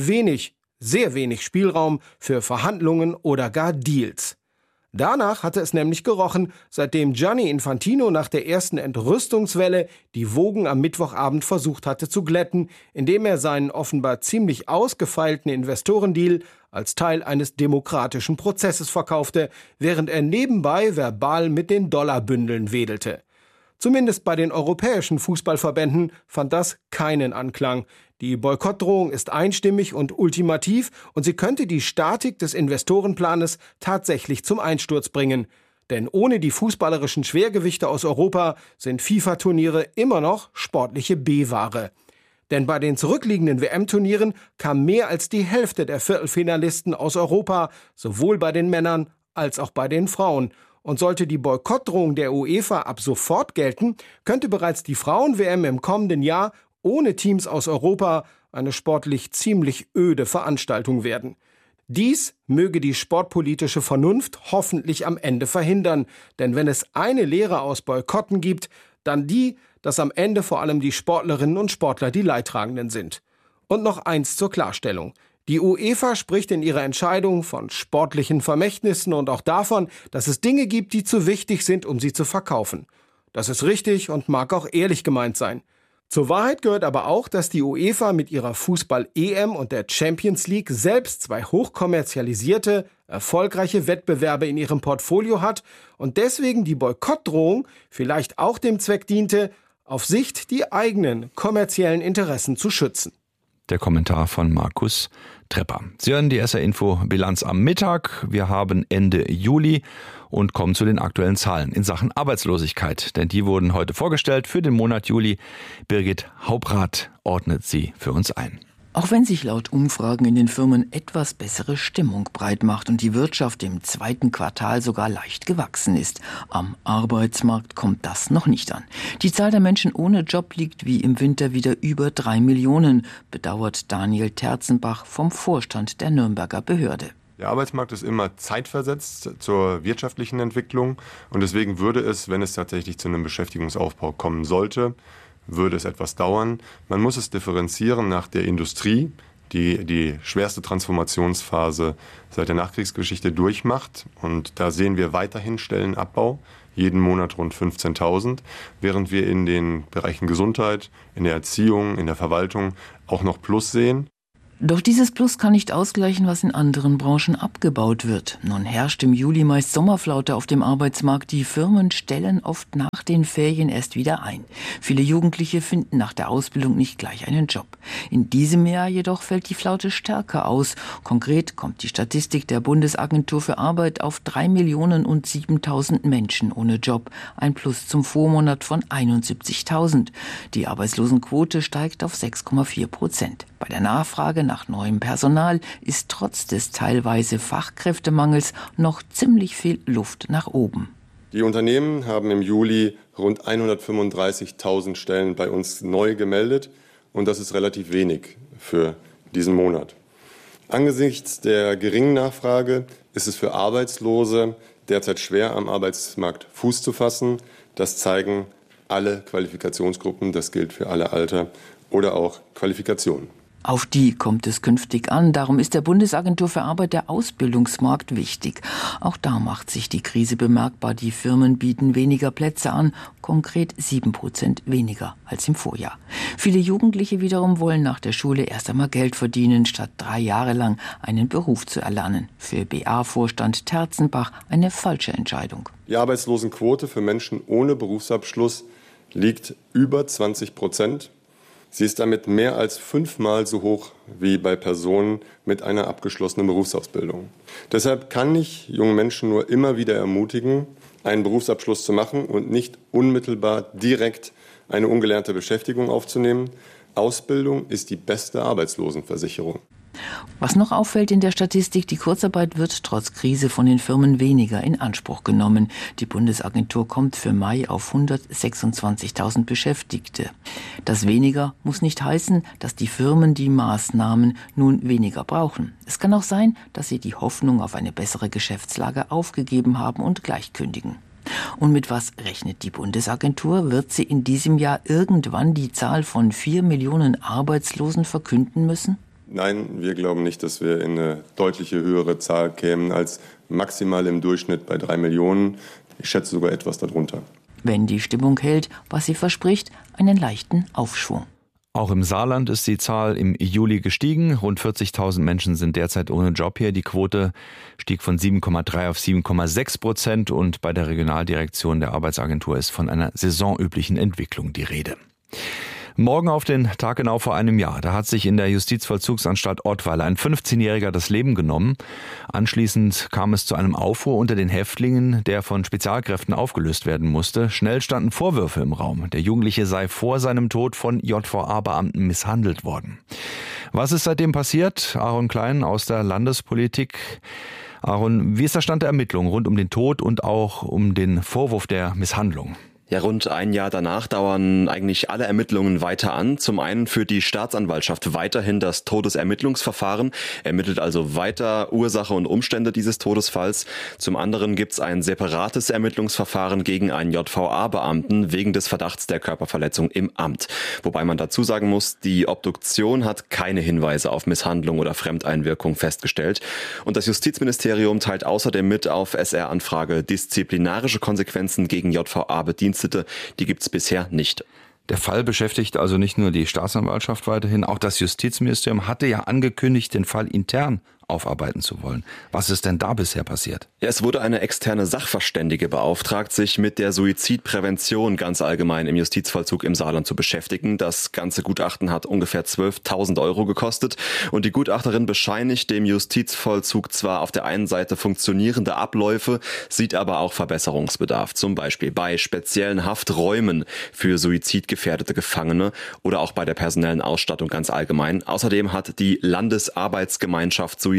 M: sehr wenig Spielraum für Verhandlungen oder gar Deals. Danach hatte es nämlich gerochen, seitdem Gianni Infantino nach der ersten Entrüstungswelle die Wogen am Mittwochabend versucht hatte zu glätten, indem er seinen offenbar ziemlich ausgefeilten Investorendeal als Teil eines demokratischen Prozesses verkaufte, während er nebenbei verbal mit den Dollarbündeln wedelte. Zumindest bei den europäischen Fußballverbänden fand das keinen Anklang. Die Boykottdrohung ist einstimmig und ultimativ und sie könnte die Statik des Investorenplanes tatsächlich zum Einsturz bringen. Denn ohne die fußballerischen Schwergewichte aus Europa sind FIFA-Turniere immer noch sportliche B-Ware. Denn bei den zurückliegenden WM-Turnieren kam mehr als die Hälfte der Viertelfinalisten aus Europa, sowohl bei den Männern als auch bei den Frauen. Und sollte die Boykottdrohung der UEFA ab sofort gelten, könnte bereits die Frauen-WM im kommenden Jahr ohne Teams aus Europa eine sportlich ziemlich öde Veranstaltung werden. Dies möge die sportpolitische Vernunft hoffentlich am Ende verhindern, denn wenn es eine Lehre aus Boykotten gibt, dann die, dass am Ende vor allem die Sportlerinnen und Sportler die Leidtragenden sind. Und noch eins zur Klarstellung. Die UEFA spricht in ihrer Entscheidung von sportlichen Vermächtnissen und auch davon, dass es Dinge gibt, die zu wichtig sind, um sie zu verkaufen. Das ist richtig und mag auch ehrlich gemeint sein. Zur Wahrheit gehört aber auch, dass die UEFA mit ihrer Fußball-EM und der Champions League selbst 2 hochkommerzialisierte, erfolgreiche Wettbewerbe in ihrem Portfolio hat und deswegen die Boykottdrohung vielleicht auch dem Zweck diente, auf Sicht die eigenen kommerziellen Interessen zu schützen.
H: Der Kommentar von Markus Trepper. Sie hören die SR-Info-Bilanz am Mittag. Wir haben Ende Juli und kommen zu den aktuellen Zahlen in Sachen Arbeitslosigkeit. Denn die wurden heute vorgestellt für den Monat Juli. Birgit Hauprath ordnet sie für uns ein.
C: Auch wenn sich laut Umfragen in den Firmen etwas bessere Stimmung breit macht und die Wirtschaft im 2. Quartal sogar leicht gewachsen ist, am Arbeitsmarkt kommt das noch nicht an. Die Zahl der Menschen ohne Job liegt wie im Winter wieder über 3 Millionen, bedauert Daniel Terzenbach vom Vorstand der Nürnberger Behörde.
D: Der Arbeitsmarkt ist immer zeitversetzt zur wirtschaftlichen Entwicklung und deswegen würde es, wenn es tatsächlich zu einem Beschäftigungsaufbau kommen sollte, würde es etwas dauern. Man muss es differenzieren nach der Industrie, die schwerste Transformationsphase seit der Nachkriegsgeschichte durchmacht. Und da sehen wir weiterhin Stellenabbau, jeden Monat rund 15.000, während wir in den Bereichen Gesundheit, in der Erziehung, in der Verwaltung auch noch Plus sehen.
C: Doch dieses Plus kann nicht ausgleichen, was in anderen Branchen abgebaut wird. Nun herrscht im Juli meist Sommerflaute auf dem Arbeitsmarkt. Die Firmen stellen oft nach den Ferien erst wieder ein. Viele Jugendliche finden nach der Ausbildung nicht gleich einen Job. In diesem Jahr jedoch fällt die Flaute stärker aus. Konkret kommt die Statistik der Bundesagentur für Arbeit auf 3.007.000 Menschen ohne Job. Ein Plus zum Vormonat von 71.000. Die Arbeitslosenquote steigt auf 6,4%. Bei der Nachfrage nach neuem Personal ist trotz des teilweise Fachkräftemangels noch ziemlich viel Luft nach oben.
D: Die Unternehmen haben im Juli rund 135.000 Stellen bei uns neu gemeldet und das ist relativ wenig für diesen Monat. Angesichts der geringen Nachfrage ist es für Arbeitslose derzeit schwer, am Arbeitsmarkt Fuß zu fassen. Das zeigen alle Qualifikationsgruppen, das gilt für alle Alter oder auch Qualifikationen.
C: Auf die kommt es künftig an. Darum ist der Bundesagentur für Arbeit der Ausbildungsmarkt wichtig. Auch da macht sich die Krise bemerkbar. Die Firmen bieten weniger Plätze an, konkret 7% weniger als im Vorjahr. Viele Jugendliche wiederum wollen nach der Schule erst einmal Geld verdienen, statt 3 Jahre lang einen Beruf zu erlernen. Für BA-Vorstand Terzenbach eine falsche Entscheidung.
D: Die Arbeitslosenquote für Menschen ohne Berufsabschluss liegt über 20%. Sie ist damit mehr als 5-mal so hoch wie bei Personen mit einer abgeschlossenen Berufsausbildung. Deshalb kann ich junge Menschen nur immer wieder ermutigen, einen Berufsabschluss zu machen und nicht unmittelbar direkt eine ungelernte Beschäftigung aufzunehmen. Ausbildung ist die beste Arbeitslosenversicherung.
C: Was noch auffällt in der Statistik, die Kurzarbeit wird trotz Krise von den Firmen weniger in Anspruch genommen. Die Bundesagentur kommt für Mai auf 126.000 Beschäftigte. Das weniger muss nicht heißen, dass die Firmen die Maßnahmen nun weniger brauchen. Es kann auch sein, dass sie die Hoffnung auf eine bessere Geschäftslage aufgegeben haben und gleich kündigen. Und mit was rechnet die Bundesagentur? Wird sie in diesem Jahr irgendwann die Zahl von 4 Millionen Arbeitslosen verkünden müssen?
D: Nein, wir glauben nicht, dass wir in eine deutliche höhere Zahl kämen als maximal im Durchschnitt bei 3 Millionen. Ich schätze sogar etwas darunter.
C: Wenn die Stimmung hält, was sie verspricht, einen leichten Aufschwung.
H: Auch im Saarland ist die Zahl im Juli gestiegen. Rund 40.000 Menschen sind derzeit ohne Job hier. Die Quote stieg von 7,3 auf 7,6% und bei der Regionaldirektion der Arbeitsagentur ist von einer saisonüblichen Entwicklung die Rede. Morgen auf den Tag genau vor einem Jahr, da hat sich in der Justizvollzugsanstalt Ottweiler ein 15-Jähriger das Leben genommen. Anschließend kam es zu einem Aufruhr unter den Häftlingen, der von Spezialkräften aufgelöst werden musste. Schnell standen Vorwürfe im Raum. Der Jugendliche sei vor seinem Tod von JVA-Beamten misshandelt worden. Was ist seitdem passiert? Aaron Klein aus der Landespolitik. Aaron, wie ist der Stand der Ermittlungen rund um den Tod und auch um den Vorwurf der Misshandlung?
N: Ja, rund ein Jahr danach dauern eigentlich alle Ermittlungen weiter an. Zum einen führt die Staatsanwaltschaft weiterhin das Todesermittlungsverfahren, ermittelt also weiter Ursache und Umstände dieses Todesfalls. Zum anderen gibt es ein separates Ermittlungsverfahren gegen einen JVA-Beamten wegen des Verdachts der Körperverletzung im Amt. Wobei man dazu sagen muss, die Obduktion hat keine Hinweise auf Misshandlung oder Fremdeinwirkung festgestellt. Und das Justizministerium teilt außerdem mit auf SR-Anfrage disziplinarische Konsequenzen gegen JVA-Bedienstete. Die gibt es bisher nicht.
H: Der Fall beschäftigt also nicht nur die Staatsanwaltschaft weiterhin, auch das Justizministerium hatte ja angekündigt, den Fall intern aufarbeiten zu wollen. Was ist denn da bisher passiert?
N: Ja, es wurde eine externe Sachverständige beauftragt, sich mit der Suizidprävention ganz allgemein im Justizvollzug im Saarland zu beschäftigen. Das ganze Gutachten hat ungefähr 12.000 € gekostet und die Gutachterin bescheinigt dem Justizvollzug zwar auf der einen Seite funktionierende Abläufe, sieht aber auch Verbesserungsbedarf, zum Beispiel bei speziellen Hafträumen für suizidgefährdete Gefangene oder auch bei der personellen Ausstattung ganz allgemein. Außerdem hat die Landesarbeitsgemeinschaft Suizid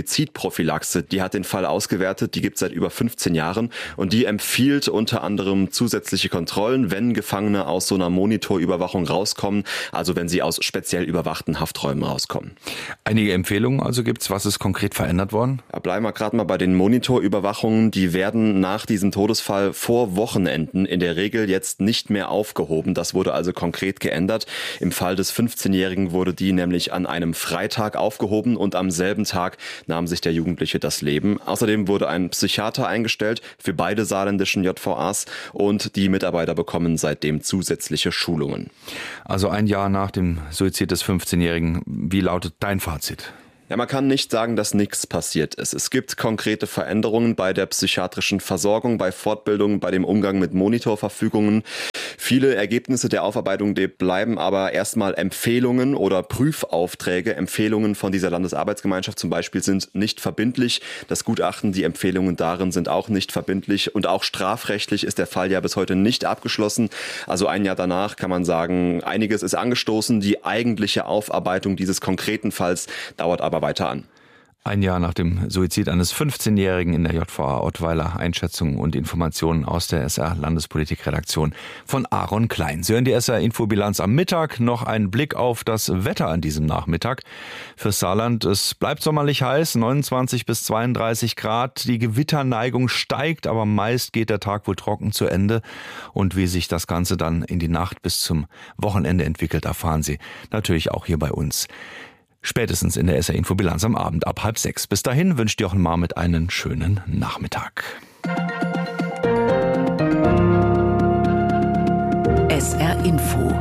N: Suizidprophylaxe. Die hat den Fall ausgewertet, die gibt es seit über 15 Jahren und die empfiehlt unter anderem zusätzliche Kontrollen, wenn Gefangene aus so einer Monitorüberwachung rauskommen, also wenn sie aus speziell überwachten Hafträumen rauskommen.
H: Einige Empfehlungen also gibt's, was ist konkret verändert worden?
N: Ja, bleiben wir gerade mal bei den Monitorüberwachungen. Die werden nach diesem Todesfall vor Wochenenden in der Regel jetzt nicht mehr aufgehoben. Das wurde also konkret geändert. Im Fall des 15-Jährigen wurde die nämlich an einem Freitag aufgehoben und am selben Tag nahm sich der Jugendliche das Leben. Außerdem wurde ein Psychiater eingestellt für beide saarländischen JVAs und die Mitarbeiter bekommen seitdem zusätzliche Schulungen.
H: Also ein Jahr nach dem Suizid des 15-Jährigen. Wie lautet dein Fazit?
N: Ja, man kann nicht sagen, dass nichts passiert ist. Es gibt konkrete Veränderungen bei der psychiatrischen Versorgung, bei Fortbildungen, bei dem Umgang mit Monitorverfügungen. Viele Ergebnisse der Aufarbeitung bleiben aber erstmal Empfehlungen oder Prüfaufträge. Empfehlungen von dieser Landesarbeitsgemeinschaft zum Beispiel sind nicht verbindlich. Das Gutachten, die Empfehlungen darin sind auch nicht verbindlich. Und auch strafrechtlich ist der Fall ja bis heute nicht abgeschlossen. Also ein Jahr danach kann man sagen, einiges ist angestoßen. Die eigentliche Aufarbeitung dieses konkreten Falls dauert aber weiter an.
H: Ein Jahr nach dem Suizid eines 15-Jährigen in der JVA Ottweiler. Einschätzungen und Informationen aus der SR-Landespolitik-Redaktion von Aaron Klein. Sie hören die SR-Infobilanz am Mittag. Noch ein Blick auf das Wetter an diesem Nachmittag. Fürs Saarland, es bleibt sommerlich heiß, 29 bis 32 Grad. Die Gewitterneigung steigt, aber meist geht der Tag wohl trocken zu Ende. Und wie sich das Ganze dann in die Nacht bis zum Wochenende entwickelt, erfahren Sie natürlich auch hier bei uns. Spätestens in der SR-Infobilanz am Abend ab 5:30. Bis dahin wünscht Jochen Marmit einen schönen Nachmittag.
F: SR-Info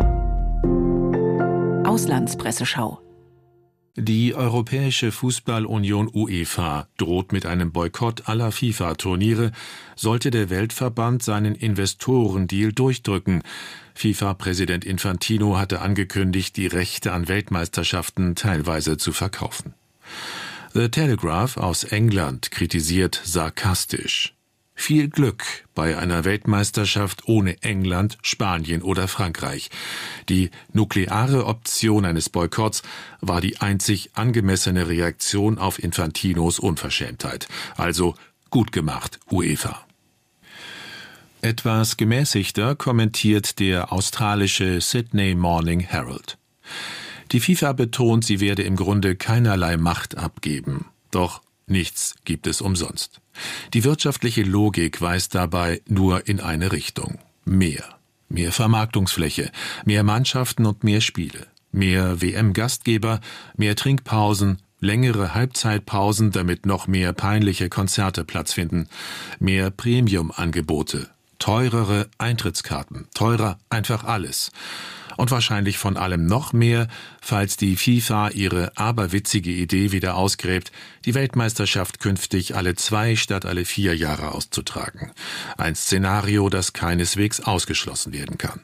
F: Auslandspresseschau.
O: Die Europäische Fußballunion UEFA droht mit einem Boykott aller FIFA-Turniere, sollte der Weltverband seinen Investorendeal durchdrücken. FIFA-Präsident Infantino hatte angekündigt, die Rechte an Weltmeisterschaften teilweise zu verkaufen. The Telegraph aus England kritisiert sarkastisch: Viel Glück bei einer Weltmeisterschaft ohne England, Spanien oder Frankreich. Die nukleare Option eines Boykotts war die einzig angemessene Reaktion auf Infantinos Unverschämtheit. Also gut gemacht, UEFA. Etwas gemäßigter kommentiert der australische Sydney Morning Herald. Die FIFA betont, sie werde im Grunde keinerlei Macht abgeben. Doch nichts gibt es umsonst. Die wirtschaftliche Logik weist dabei nur in eine Richtung. Mehr Vermarktungsfläche, mehr Mannschaften und mehr Spiele, mehr WM-Gastgeber, mehr Trinkpausen, längere Halbzeitpausen, damit noch mehr peinliche Konzerte Platz finden, mehr Premium-Angebote, teurere Eintrittskarten, teurer einfach alles. Und wahrscheinlich von allem noch mehr, falls die FIFA ihre aberwitzige Idee wieder ausgräbt, die Weltmeisterschaft künftig alle 2 statt alle 4 Jahre auszutragen. Ein Szenario, das keineswegs ausgeschlossen werden kann.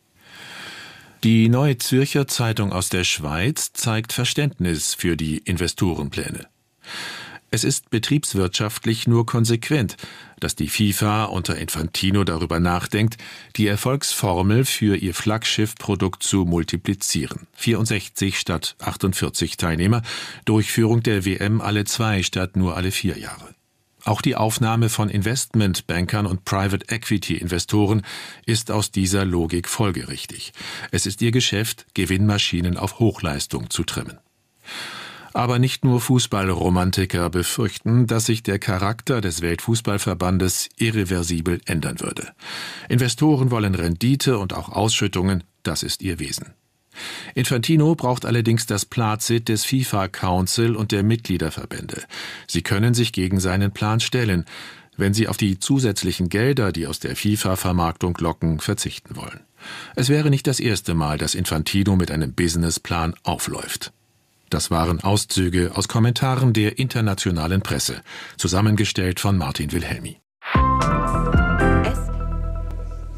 O: Die Neue Zürcher Zeitung aus der Schweiz zeigt Verständnis für die Investorenpläne. Es ist betriebswirtschaftlich nur konsequent, dass die FIFA unter Infantino darüber nachdenkt, die Erfolgsformel für ihr Flaggschiffprodukt zu multiplizieren. 64 statt 48 Teilnehmer, Durchführung der WM alle 2 statt nur alle 4 Jahre. Auch die Aufnahme von Investmentbankern und Private-Equity-Investoren ist aus dieser Logik folgerichtig. Es ist ihr Geschäft, Gewinnmaschinen auf Hochleistung zu trimmen. Aber nicht nur Fußballromantiker befürchten, dass sich der Charakter des Weltfußballverbandes irreversibel ändern würde. Investoren wollen Rendite und auch Ausschüttungen, das ist ihr Wesen. Infantino braucht allerdings das Plazit des FIFA Council und der Mitgliederverbände. Sie können sich gegen seinen Plan stellen, wenn sie auf die zusätzlichen Gelder, die aus der FIFA-Vermarktung locken, verzichten wollen. Es wäre nicht das erste Mal, dass Infantino mit einem Businessplan aufläuft. Das waren Auszüge aus Kommentaren der internationalen Presse, zusammengestellt von Martin Wilhelmi.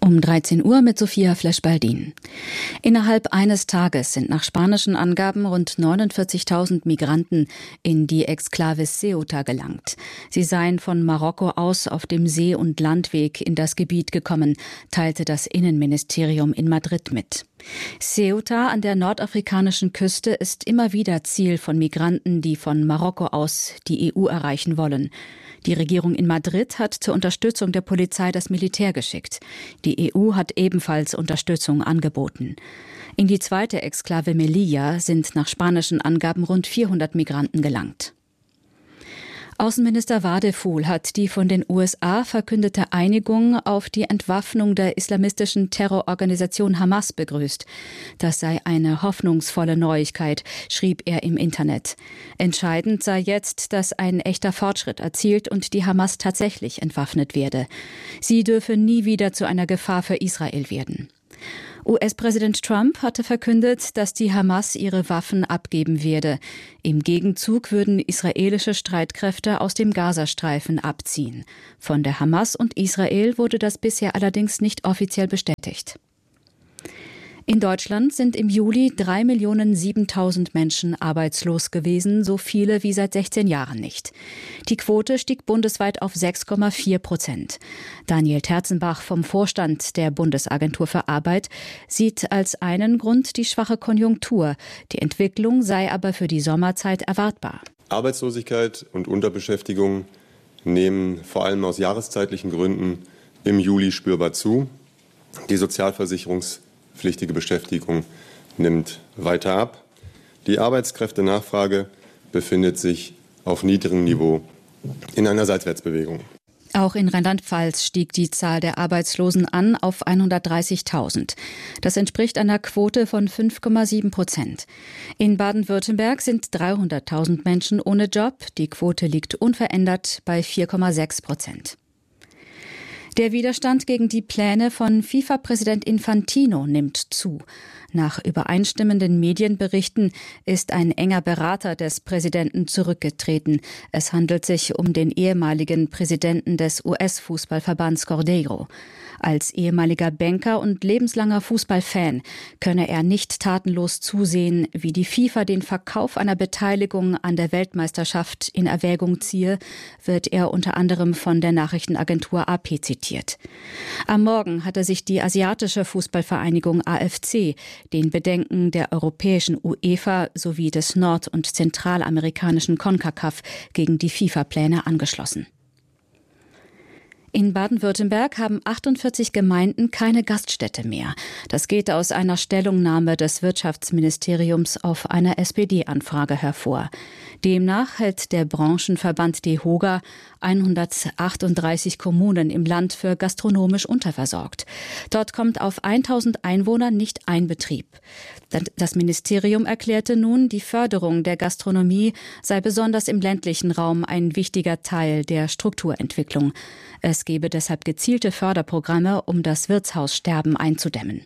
P: Um 13 Uhr mit Sophia Flesch-Baldin. Innerhalb eines Tages sind nach spanischen Angaben rund 49.000 Migranten in die Exklave Ceuta gelangt. Sie seien von Marokko aus auf dem See- und Landweg in das Gebiet gekommen, teilte das Innenministerium in Madrid mit. Ceuta an der nordafrikanischen Küste ist immer wieder Ziel von Migranten, die von Marokko aus die EU erreichen wollen. Die Regierung in Madrid hat zur Unterstützung der Polizei das Militär geschickt. Die EU hat ebenfalls Unterstützung angeboten. In die zweite Exklave Melilla sind nach spanischen Angaben rund 400 Migranten gelangt. Außenminister Wadephul hat die von den USA verkündete Einigung auf die Entwaffnung der islamistischen Terrororganisation Hamas begrüßt. Das sei eine hoffnungsvolle Neuigkeit, schrieb er im Internet. Entscheidend sei jetzt, dass ein echter Fortschritt erzielt und die Hamas tatsächlich entwaffnet werde. Sie dürfe nie wieder zu einer Gefahr für Israel werden. US-Präsident Trump hatte verkündet, dass die Hamas ihre Waffen abgeben werde. Im Gegenzug würden israelische Streitkräfte aus dem Gazastreifen abziehen. Von der Hamas und Israel wurde das bisher allerdings nicht offiziell bestätigt. In Deutschland sind im Juli 3.007.000 Menschen arbeitslos gewesen, so viele wie seit 16 Jahren nicht. Die Quote stieg bundesweit auf 6,4%. Daniel Terzenbach vom Vorstand der Bundesagentur für Arbeit sieht als einen Grund die schwache Konjunktur. Die Entwicklung sei aber für die Sommerzeit erwartbar.
D: Arbeitslosigkeit und Unterbeschäftigung nehmen vor allem aus jahreszeitlichen Gründen im Juli spürbar zu. Die sozialversicherungspflichtige Beschäftigung nimmt weiter ab. Die Arbeitskräftenachfrage befindet sich auf niedrigem Niveau in einer Seitwärtsbewegung.
P: Auch in Rheinland-Pfalz stieg die Zahl der Arbeitslosen an auf 130.000. Das entspricht einer Quote von 5,7%. In Baden-Württemberg sind 300.000 Menschen ohne Job. Die Quote liegt unverändert bei 4,6%. Der Widerstand gegen die Pläne von FIFA-Präsident Infantino nimmt zu. Nach übereinstimmenden Medienberichten ist ein enger Berater des Präsidenten zurückgetreten. Es handelt sich um den ehemaligen Präsidenten des US-Fußballverbands Cordeiro. Als ehemaliger Banker und lebenslanger Fußballfan könne er nicht tatenlos zusehen, wie die FIFA den Verkauf einer Beteiligung an der Weltmeisterschaft in Erwägung ziehe, wird er unter anderem von der Nachrichtenagentur AP zitiert. Am Morgen hatte sich die asiatische Fußballvereinigung AFC den Bedenken der europäischen UEFA sowie des nord- und zentralamerikanischen CONCACAF gegen die FIFA-Pläne angeschlossen. In Baden-Württemberg haben 48 Gemeinden keine Gaststätte mehr. Das geht aus einer Stellungnahme des Wirtschaftsministeriums auf eine SPD-Anfrage hervor. Demnach hält der Branchenverband DEHOGA 138 Kommunen im Land für gastronomisch unterversorgt. Dort kommt auf 1000 Einwohner nicht ein Betrieb. Das Ministerium erklärte nun, die Förderung der Gastronomie sei besonders im ländlichen Raum ein wichtiger Teil der Strukturentwicklung. Es gebe deshalb gezielte Förderprogramme, um das Wirtshaussterben einzudämmen.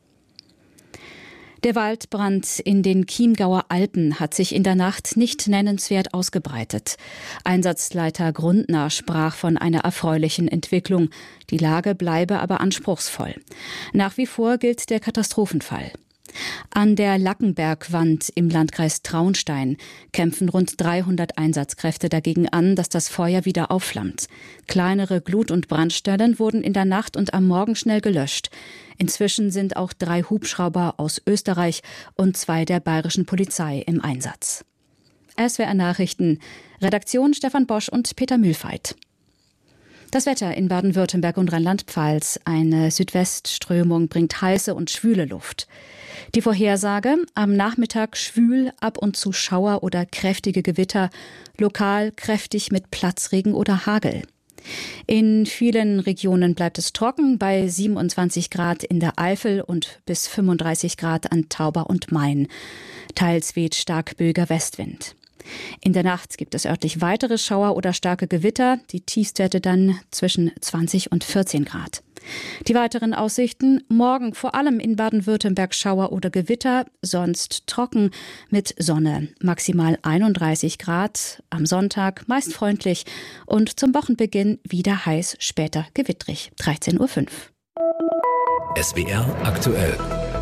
P: Der Waldbrand in den Chiemgauer Alpen hat sich in der Nacht nicht nennenswert ausgebreitet. Einsatzleiter Grundner sprach von einer erfreulichen Entwicklung. Die Lage bleibe aber anspruchsvoll. Nach wie vor gilt der Katastrophenfall. An der Lackenbergwand im Landkreis Traunstein kämpfen rund 300 Einsatzkräfte dagegen an, dass das Feuer wieder aufflammt. Kleinere Glut- und Brandstellen wurden in der Nacht und am Morgen schnell gelöscht. Inzwischen sind auch 3 Hubschrauber aus Österreich und 2 der bayerischen Polizei im Einsatz. SWR Nachrichten, Redaktion Stefan Bosch und Peter Mühlfeit. Das Wetter in Baden-Württemberg und Rheinland-Pfalz. Eine Südwestströmung bringt heiße und schwüle Luft. Die Vorhersage: am Nachmittag schwül, ab und zu Schauer oder kräftige Gewitter, lokal kräftig mit Platzregen oder Hagel. In vielen Regionen bleibt es trocken, bei 27 Grad in der Eifel und bis 35 Grad an Tauber und Main. Teils weht stark böiger Westwind. In der Nacht gibt es örtlich weitere Schauer oder starke Gewitter, die Tiefstwerte dann zwischen 20 und 14 Grad. Die weiteren Aussichten: morgen vor allem in Baden-Württemberg Schauer oder Gewitter, sonst trocken mit Sonne, maximal 31 Grad, am Sonntag meist freundlich und zum Wochenbeginn wieder heiß, später gewittrig, 13:05 Uhr.
Q: SWR aktuell.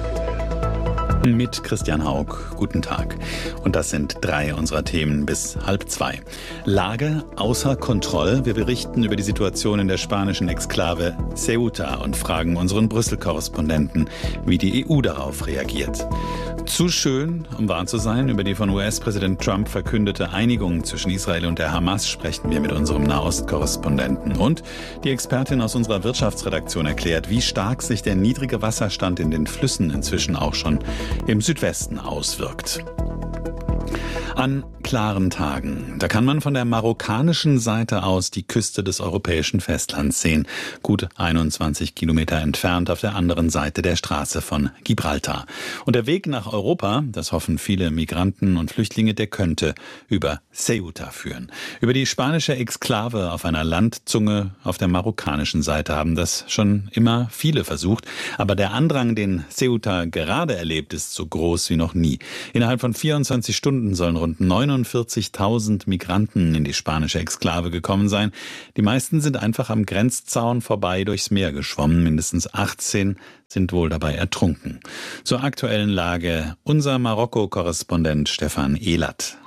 B: Mit Christian Haug. Guten Tag. Und das sind 3 unserer Themen bis 1:30. Lage außer Kontrolle. Wir berichten über die Situation in der spanischen Exklave Ceuta und fragen unseren Brüssel-Korrespondenten, wie die EU darauf reagiert. Zu schön, um wahr zu sein, über die von US-Präsident Trump verkündete Einigung zwischen Israel und der Hamas sprechen wir mit unserem Nahost-Korrespondenten. Und die Expertin aus unserer Wirtschaftsredaktion erklärt, wie stark sich der niedrige Wasserstand in den Flüssen inzwischen auch schon im Südwesten auswirkt. An klaren Tagen, da kann man von der marokkanischen Seite aus die Küste des europäischen Festlands sehen, gut 21 Kilometer entfernt auf der anderen Seite der Straße von Gibraltar. Und der Weg nach Europa, das hoffen viele Migranten und Flüchtlinge, der könnte über Ceuta führen. Über die spanische Exklave auf einer Landzunge auf der marokkanischen Seite haben das schon immer viele versucht. Aber der Andrang, den Ceuta gerade erlebt, ist so groß wie noch nie. Innerhalb von 24 Stunden sollen rund 49.000 Migranten in die spanische Exklave gekommen sein. Die meisten sind einfach am Grenzzaun vorbei durchs Meer geschwommen. Mindestens 18 sind wohl dabei ertrunken. Zur aktuellen Lage unser Marokko-Korrespondent Stefan Ehlert.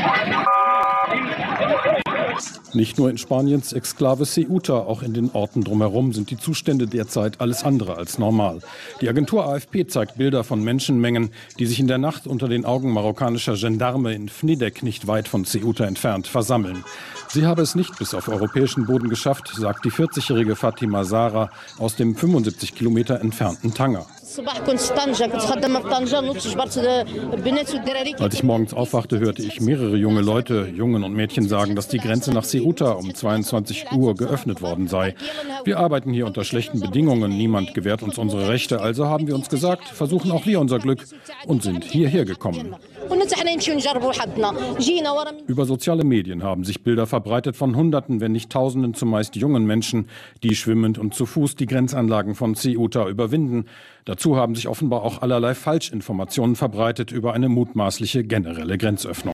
J: Nicht nur in Spaniens Exklave Ceuta, auch in den Orten drumherum sind die Zustände derzeit alles andere als normal. Die Agentur AFP zeigt Bilder von Menschenmengen, die sich in der Nacht unter den Augen marokkanischer Gendarme in Fnidek, nicht weit von Ceuta entfernt, versammeln. Sie habe es nicht bis auf europäischen Boden geschafft, sagt die 40-jährige Fatima Zara aus dem 75 Kilometer entfernten Tanger. Als ich morgens aufwachte, hörte ich mehrere junge Leute, Jungen und Mädchen sagen, dass die Grenze nach Ceuta um 22 Uhr geöffnet worden sei. Wir arbeiten hier unter schlechten Bedingungen, niemand gewährt uns unsere Rechte, also haben wir uns gesagt, versuchen auch wir unser Glück und sind hierher gekommen. Über soziale Medien haben sich Bilder verbreitet von Hunderten, wenn nicht Tausenden, zumeist jungen Menschen, die schwimmend und zu Fuß die Grenzanlagen von Ceuta überwinden. Dazu haben sich offenbar auch allerlei Falschinformationen verbreitet über eine mutmaßliche generelle Grenzöffnung.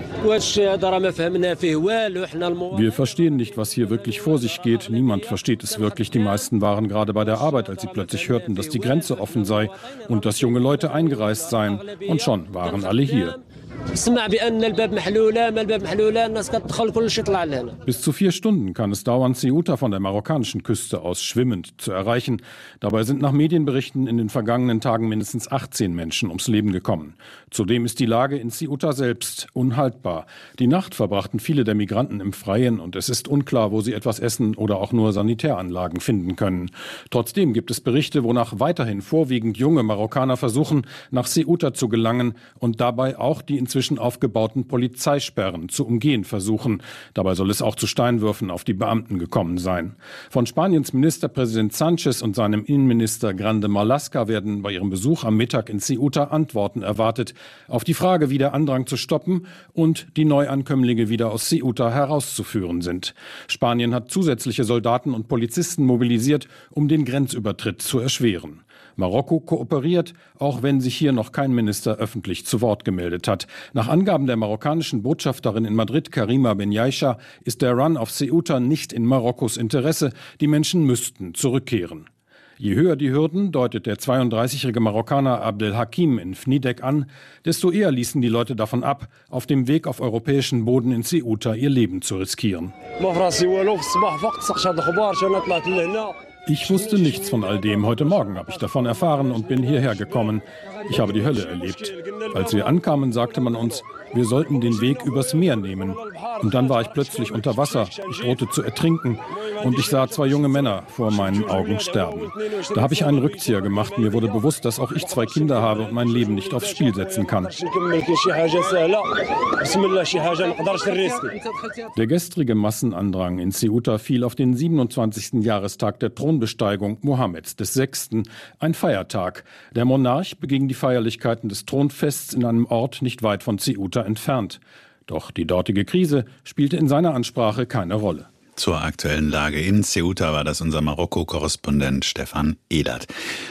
J: Wir verstehen nicht, was hier wirklich vor sich geht. Niemand versteht es wirklich. Die meisten waren gerade bei der Arbeit, als sie plötzlich hörten, dass die Grenze offen sei und dass junge Leute eingereist seien. Und schon waren alle hier. Bis zu 4 Stunden kann es dauern, Ceuta von der marokkanischen Küste aus schwimmend zu erreichen. Dabei sind nach Medienberichten in den vergangenen Tagen mindestens 18 Menschen ums Leben gekommen. Zudem ist die Lage in Ceuta selbst unhaltbar. Die Nacht verbrachten viele der Migranten im Freien und es ist unklar, wo sie etwas essen oder auch nur Sanitäranlagen finden können. Trotzdem gibt es Berichte, wonach weiterhin vorwiegend junge Marokkaner versuchen, nach Ceuta zu gelangen und dabei auch die inzwischen aufgebauten Polizeisperren zu umgehen versuchen. Dabei soll es auch zu Steinwürfen auf die Beamten gekommen sein. Von Spaniens Ministerpräsident Sánchez und seinem Innenminister Grande Marlaska werden bei ihrem Besuch am Mittag in Ceuta Antworten erwartet auf die Frage, wie der Andrang zu stoppen und die Neuankömmlinge wieder aus Ceuta herauszuführen sind. Spanien hat zusätzliche Soldaten und Polizisten mobilisiert, um den Grenzübertritt zu erschweren. Marokko kooperiert, auch wenn sich hier noch kein Minister öffentlich zu Wort gemeldet hat. Nach Angaben der marokkanischen Botschafterin in Madrid, Karima Benyaisha, ist der Run auf Ceuta nicht in Marokkos Interesse. Die Menschen müssten zurückkehren. Je höher die Hürden, deutet der 32-jährige Marokkaner Abdel Hakim in Fnidek an, desto eher ließen die Leute davon ab, auf dem Weg auf europäischen Boden in Ceuta ihr Leben zu riskieren. Ich wusste nichts von all dem. Heute Morgen habe ich davon erfahren und bin hierher gekommen. Ich habe die Hölle erlebt. Als wir ankamen, sagte man uns, wir sollten den Weg übers Meer nehmen. Und dann war ich plötzlich unter Wasser. Ich drohte zu ertrinken. Und ich sah 2 junge Männer vor meinen Augen sterben. Da habe ich einen Rückzieher gemacht. Mir wurde bewusst, dass auch ich 2 Kinder habe und mein Leben nicht aufs Spiel setzen kann. Der gestrige Massenandrang in Ceuta fiel auf den 27. Jahrestag der Thronbesteigung Mohammeds VI., ein Feiertag. Der Monarch beging die Feierlichkeiten des Thronfests in einem Ort nicht weit von Ceuta entfernt. Doch die dortige Krise spielte in seiner Ansprache keine Rolle.
B: Zur aktuellen Lage in Ceuta war das unser Marokko-Korrespondent Stefan Ehlert.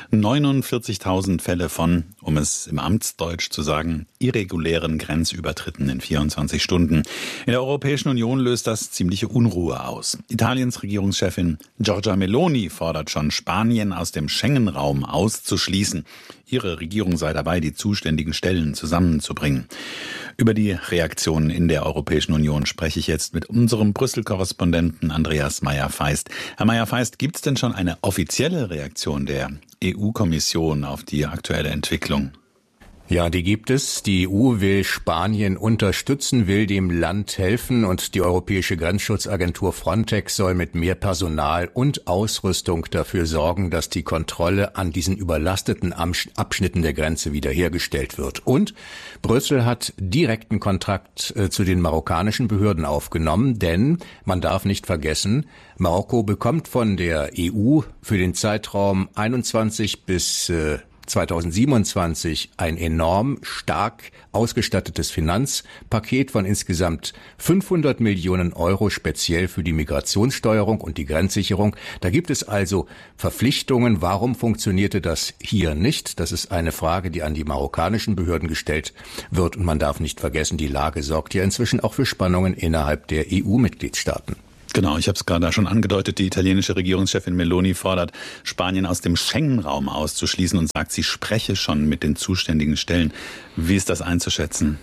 B: 49.000 Fälle von, um es im Amtsdeutsch zu sagen, irregulären Grenzübertritten in 24 Stunden. In der Europäischen Union löst das ziemliche Unruhe aus. Italiens Regierungschefin Giorgia Meloni fordert schon, Spanien aus dem Schengen-Raum auszuschließen. Ihre Regierung sei dabei, die zuständigen Stellen zusammenzubringen. Über die Reaktionen in der Europäischen Union spreche ich jetzt mit unserem Brüssel-Korrespondenten Andreas Meyer-Feist. Herr Meyer-Feist, gibt es denn schon eine offizielle Reaktion der EU-Kommission auf die aktuelle Entwicklung?
Q: Ja, die gibt es. Die EU will Spanien unterstützen, will dem Land helfen und die Europäische Grenzschutzagentur Frontex soll mit mehr Personal und Ausrüstung dafür sorgen, dass die Kontrolle an diesen überlasteten Abschnitten der Grenze wiederhergestellt wird. Und Brüssel hat direkten Kontakt zu den marokkanischen Behörden aufgenommen, denn man darf nicht vergessen, Marokko bekommt von der EU für den Zeitraum 21 bis 2027 ein enorm stark ausgestattetes Finanzpaket von insgesamt 500 Millionen Euro speziell für die Migrationssteuerung und die Grenzsicherung. Da gibt es also Verpflichtungen. Warum funktionierte das hier nicht? Das ist eine Frage, die an die marokkanischen Behörden gestellt wird. Und man darf nicht vergessen, die Lage sorgt ja inzwischen auch für Spannungen innerhalb der EU-Mitgliedstaaten.
B: Genau, ich habe es gerade schon angedeutet, die italienische Regierungschefin Meloni fordert, Spanien aus dem Schengen-Raum auszuschließen und sagt, sie spreche schon mit den zuständigen Stellen. Wie ist das einzuschätzen?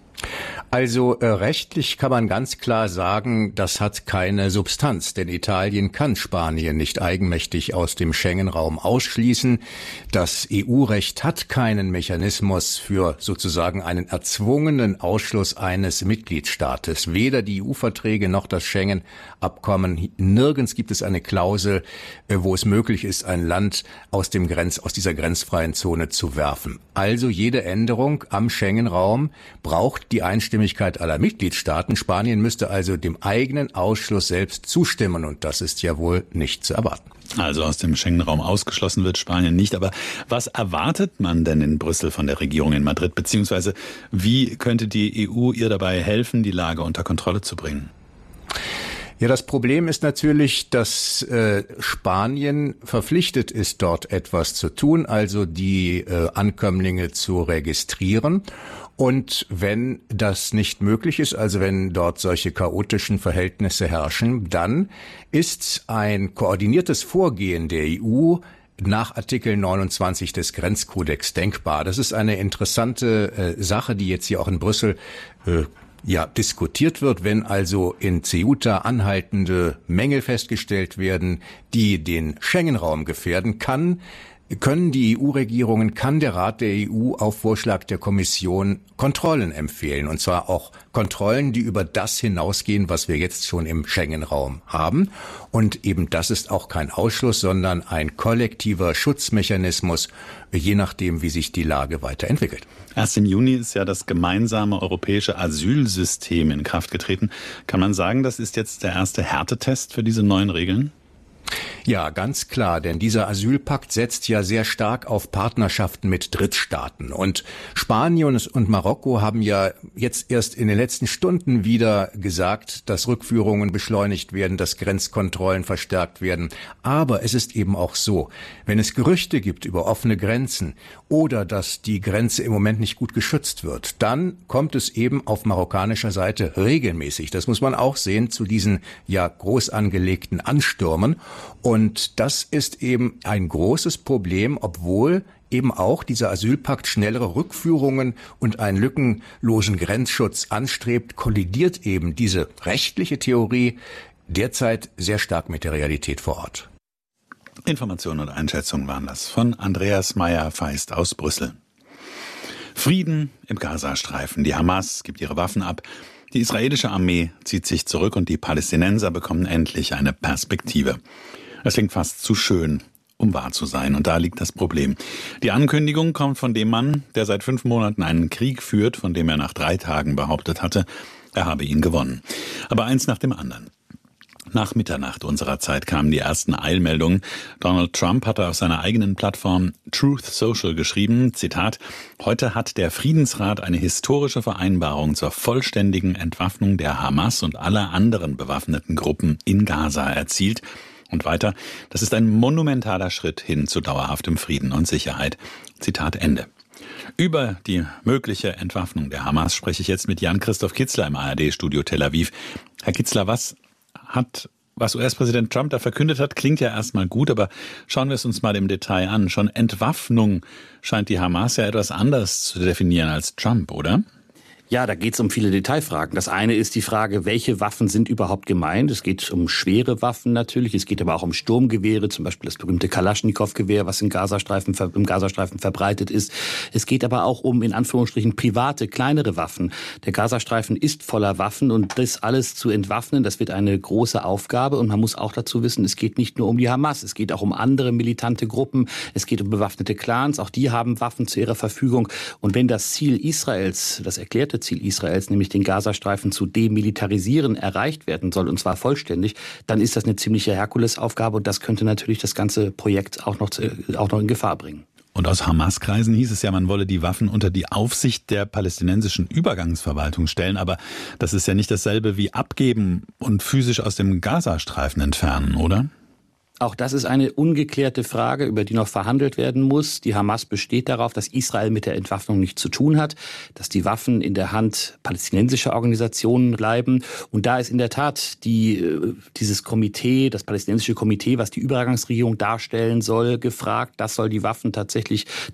Q: Also rechtlich kann man ganz klar sagen, das hat keine Substanz, denn Italien kann Spanien nicht eigenmächtig aus dem Schengen-Raum ausschließen. Das EU-Recht hat keinen Mechanismus für sozusagen einen erzwungenen Ausschluss eines Mitgliedstaates. Weder die EU-Verträge noch das Schengen-Abkommen. Nirgends gibt es eine Klausel, wo es möglich ist, ein Land aus dieser grenzfreien Zone zu werfen. Also jede Änderung am Schengen-Raum braucht die Einstimmigkeit aller Mitgliedstaaten. Spanien müsste also dem eigenen Ausschluss selbst zustimmen und das ist ja wohl nicht zu erwarten.
B: Also aus dem Schengen-Raum ausgeschlossen wird Spanien nicht. Aber was erwartet man denn in Brüssel von der Regierung in Madrid? Beziehungsweise wie könnte die EU ihr dabei helfen, die Lage unter Kontrolle zu bringen?
Q: Ja, das Problem ist natürlich, dass Spanien verpflichtet ist, dort etwas zu tun, also die Ankömmlinge zu registrieren. Und wenn das nicht möglich ist, also wenn dort solche chaotischen Verhältnisse herrschen, dann ist ein koordiniertes Vorgehen der EU nach Artikel 29 des Grenzkodex denkbar. Das ist eine interessante Sache, die jetzt hier auch in Brüssel diskutiert wird. Wenn also in Ceuta anhaltende Mängel festgestellt werden, die den Schengen-Raum gefährden, können die EU-Regierungen, kann der Rat der EU auf Vorschlag der Kommission Kontrollen empfehlen. Und zwar auch Kontrollen, die über das hinausgehen, was wir jetzt schon im Schengen-Raum haben. Und eben das ist auch kein Ausschluss, sondern ein kollektiver Schutzmechanismus, je nachdem, wie sich die Lage weiterentwickelt.
B: Erst im Juni ist ja das gemeinsame europäische Asylsystem in Kraft getreten. Kann man sagen, das ist jetzt der erste Härtetest für diese neuen Regeln?
Q: Ja, ganz klar, denn dieser Asylpakt setzt ja sehr stark auf Partnerschaften mit Drittstaaten. Und Spanien und Marokko haben ja jetzt erst in den letzten Stunden wieder gesagt, dass Rückführungen beschleunigt werden, dass Grenzkontrollen verstärkt werden. Aber es ist eben auch so, wenn es Gerüchte gibt über offene Grenzen oder dass die Grenze im Moment nicht gut geschützt wird, dann kommt es eben auf marokkanischer Seite regelmäßig, das muss man auch sehen, zu diesen ja groß angelegten Anstürmen. Und das ist eben ein großes Problem, obwohl eben auch dieser Asylpakt schnellere Rückführungen und einen lückenlosen Grenzschutz anstrebt, kollidiert eben diese rechtliche Theorie derzeit sehr stark mit der Realität vor Ort.
B: Informationen und Einschätzungen waren das von Andreas Meyer-Feist aus Brüssel. Frieden im Gazastreifen. Die Hamas gibt ihre Waffen ab. Die israelische Armee zieht sich zurück und die Palästinenser bekommen endlich eine Perspektive. Es klingt fast zu schön, um wahr zu sein. Und da liegt das Problem. Die Ankündigung kommt von dem Mann, der seit 5 Monaten einen Krieg führt, von dem er nach 3 Tagen behauptet hatte, er habe ihn gewonnen. Aber eins nach dem anderen. Nach Mitternacht unserer Zeit kamen die ersten Eilmeldungen. Donald Trump hatte auf seiner eigenen Plattform Truth Social geschrieben, Zitat, heute hat der Friedensrat eine historische Vereinbarung zur vollständigen Entwaffnung der Hamas und aller anderen bewaffneten Gruppen in Gaza erzielt. Und weiter, das ist ein monumentaler Schritt hin zu dauerhaftem Frieden und Sicherheit. Zitat Ende. Über die mögliche Entwaffnung der Hamas spreche ich jetzt mit Jan-Christoph Kitzler im ARD-Studio Tel Aviv. Herr Kitzler, was US-Präsident Trump da verkündet hat, klingt ja erstmal gut, aber schauen wir es uns mal im Detail an. Schon Entwaffnung scheint die Hamas ja etwas anders zu definieren als Trump, oder?
R: Ja, da geht es um viele Detailfragen. Das eine ist die Frage, welche Waffen sind überhaupt gemeint? Es geht um schwere Waffen natürlich, es geht aber auch um Sturmgewehre, zum Beispiel das berühmte Kalaschnikow-Gewehr, was im Gazastreifen verbreitet ist. Es geht aber auch um, in Anführungsstrichen, private, kleinere Waffen. Der Gazastreifen ist voller Waffen und das alles zu entwaffnen, das wird eine große Aufgabe. Und man muss auch dazu wissen, es geht nicht nur um die Hamas, es geht auch um andere militante Gruppen, es geht um bewaffnete Clans, auch die haben Waffen zu ihrer Verfügung. Und wenn das Ziel Israels, das erklärte Ziel Israels, nämlich den Gazastreifen zu demilitarisieren, erreicht werden soll, und zwar vollständig, dann ist das eine ziemliche Herkulesaufgabe und das könnte natürlich das ganze Projekt auch noch in Gefahr bringen.
B: Und aus Hamas-Kreisen hieß es ja, man wolle die Waffen unter die Aufsicht der palästinensischen Übergangsverwaltung stellen, aber das ist ja nicht dasselbe wie abgeben und physisch aus dem Gazastreifen entfernen, oder?
R: Auch das ist eine ungeklärte Frage, über die noch verhandelt werden muss. Die Hamas besteht darauf, dass Israel mit der Entwaffnung nichts zu tun hat, dass die Waffen in der Hand palästinensischer Organisationen bleiben. Und da ist in der Tat dieses Komitee, das palästinensische Komitee, was die Übergangsregierung darstellen soll, gefragt. Das soll die Waffen tatsächlich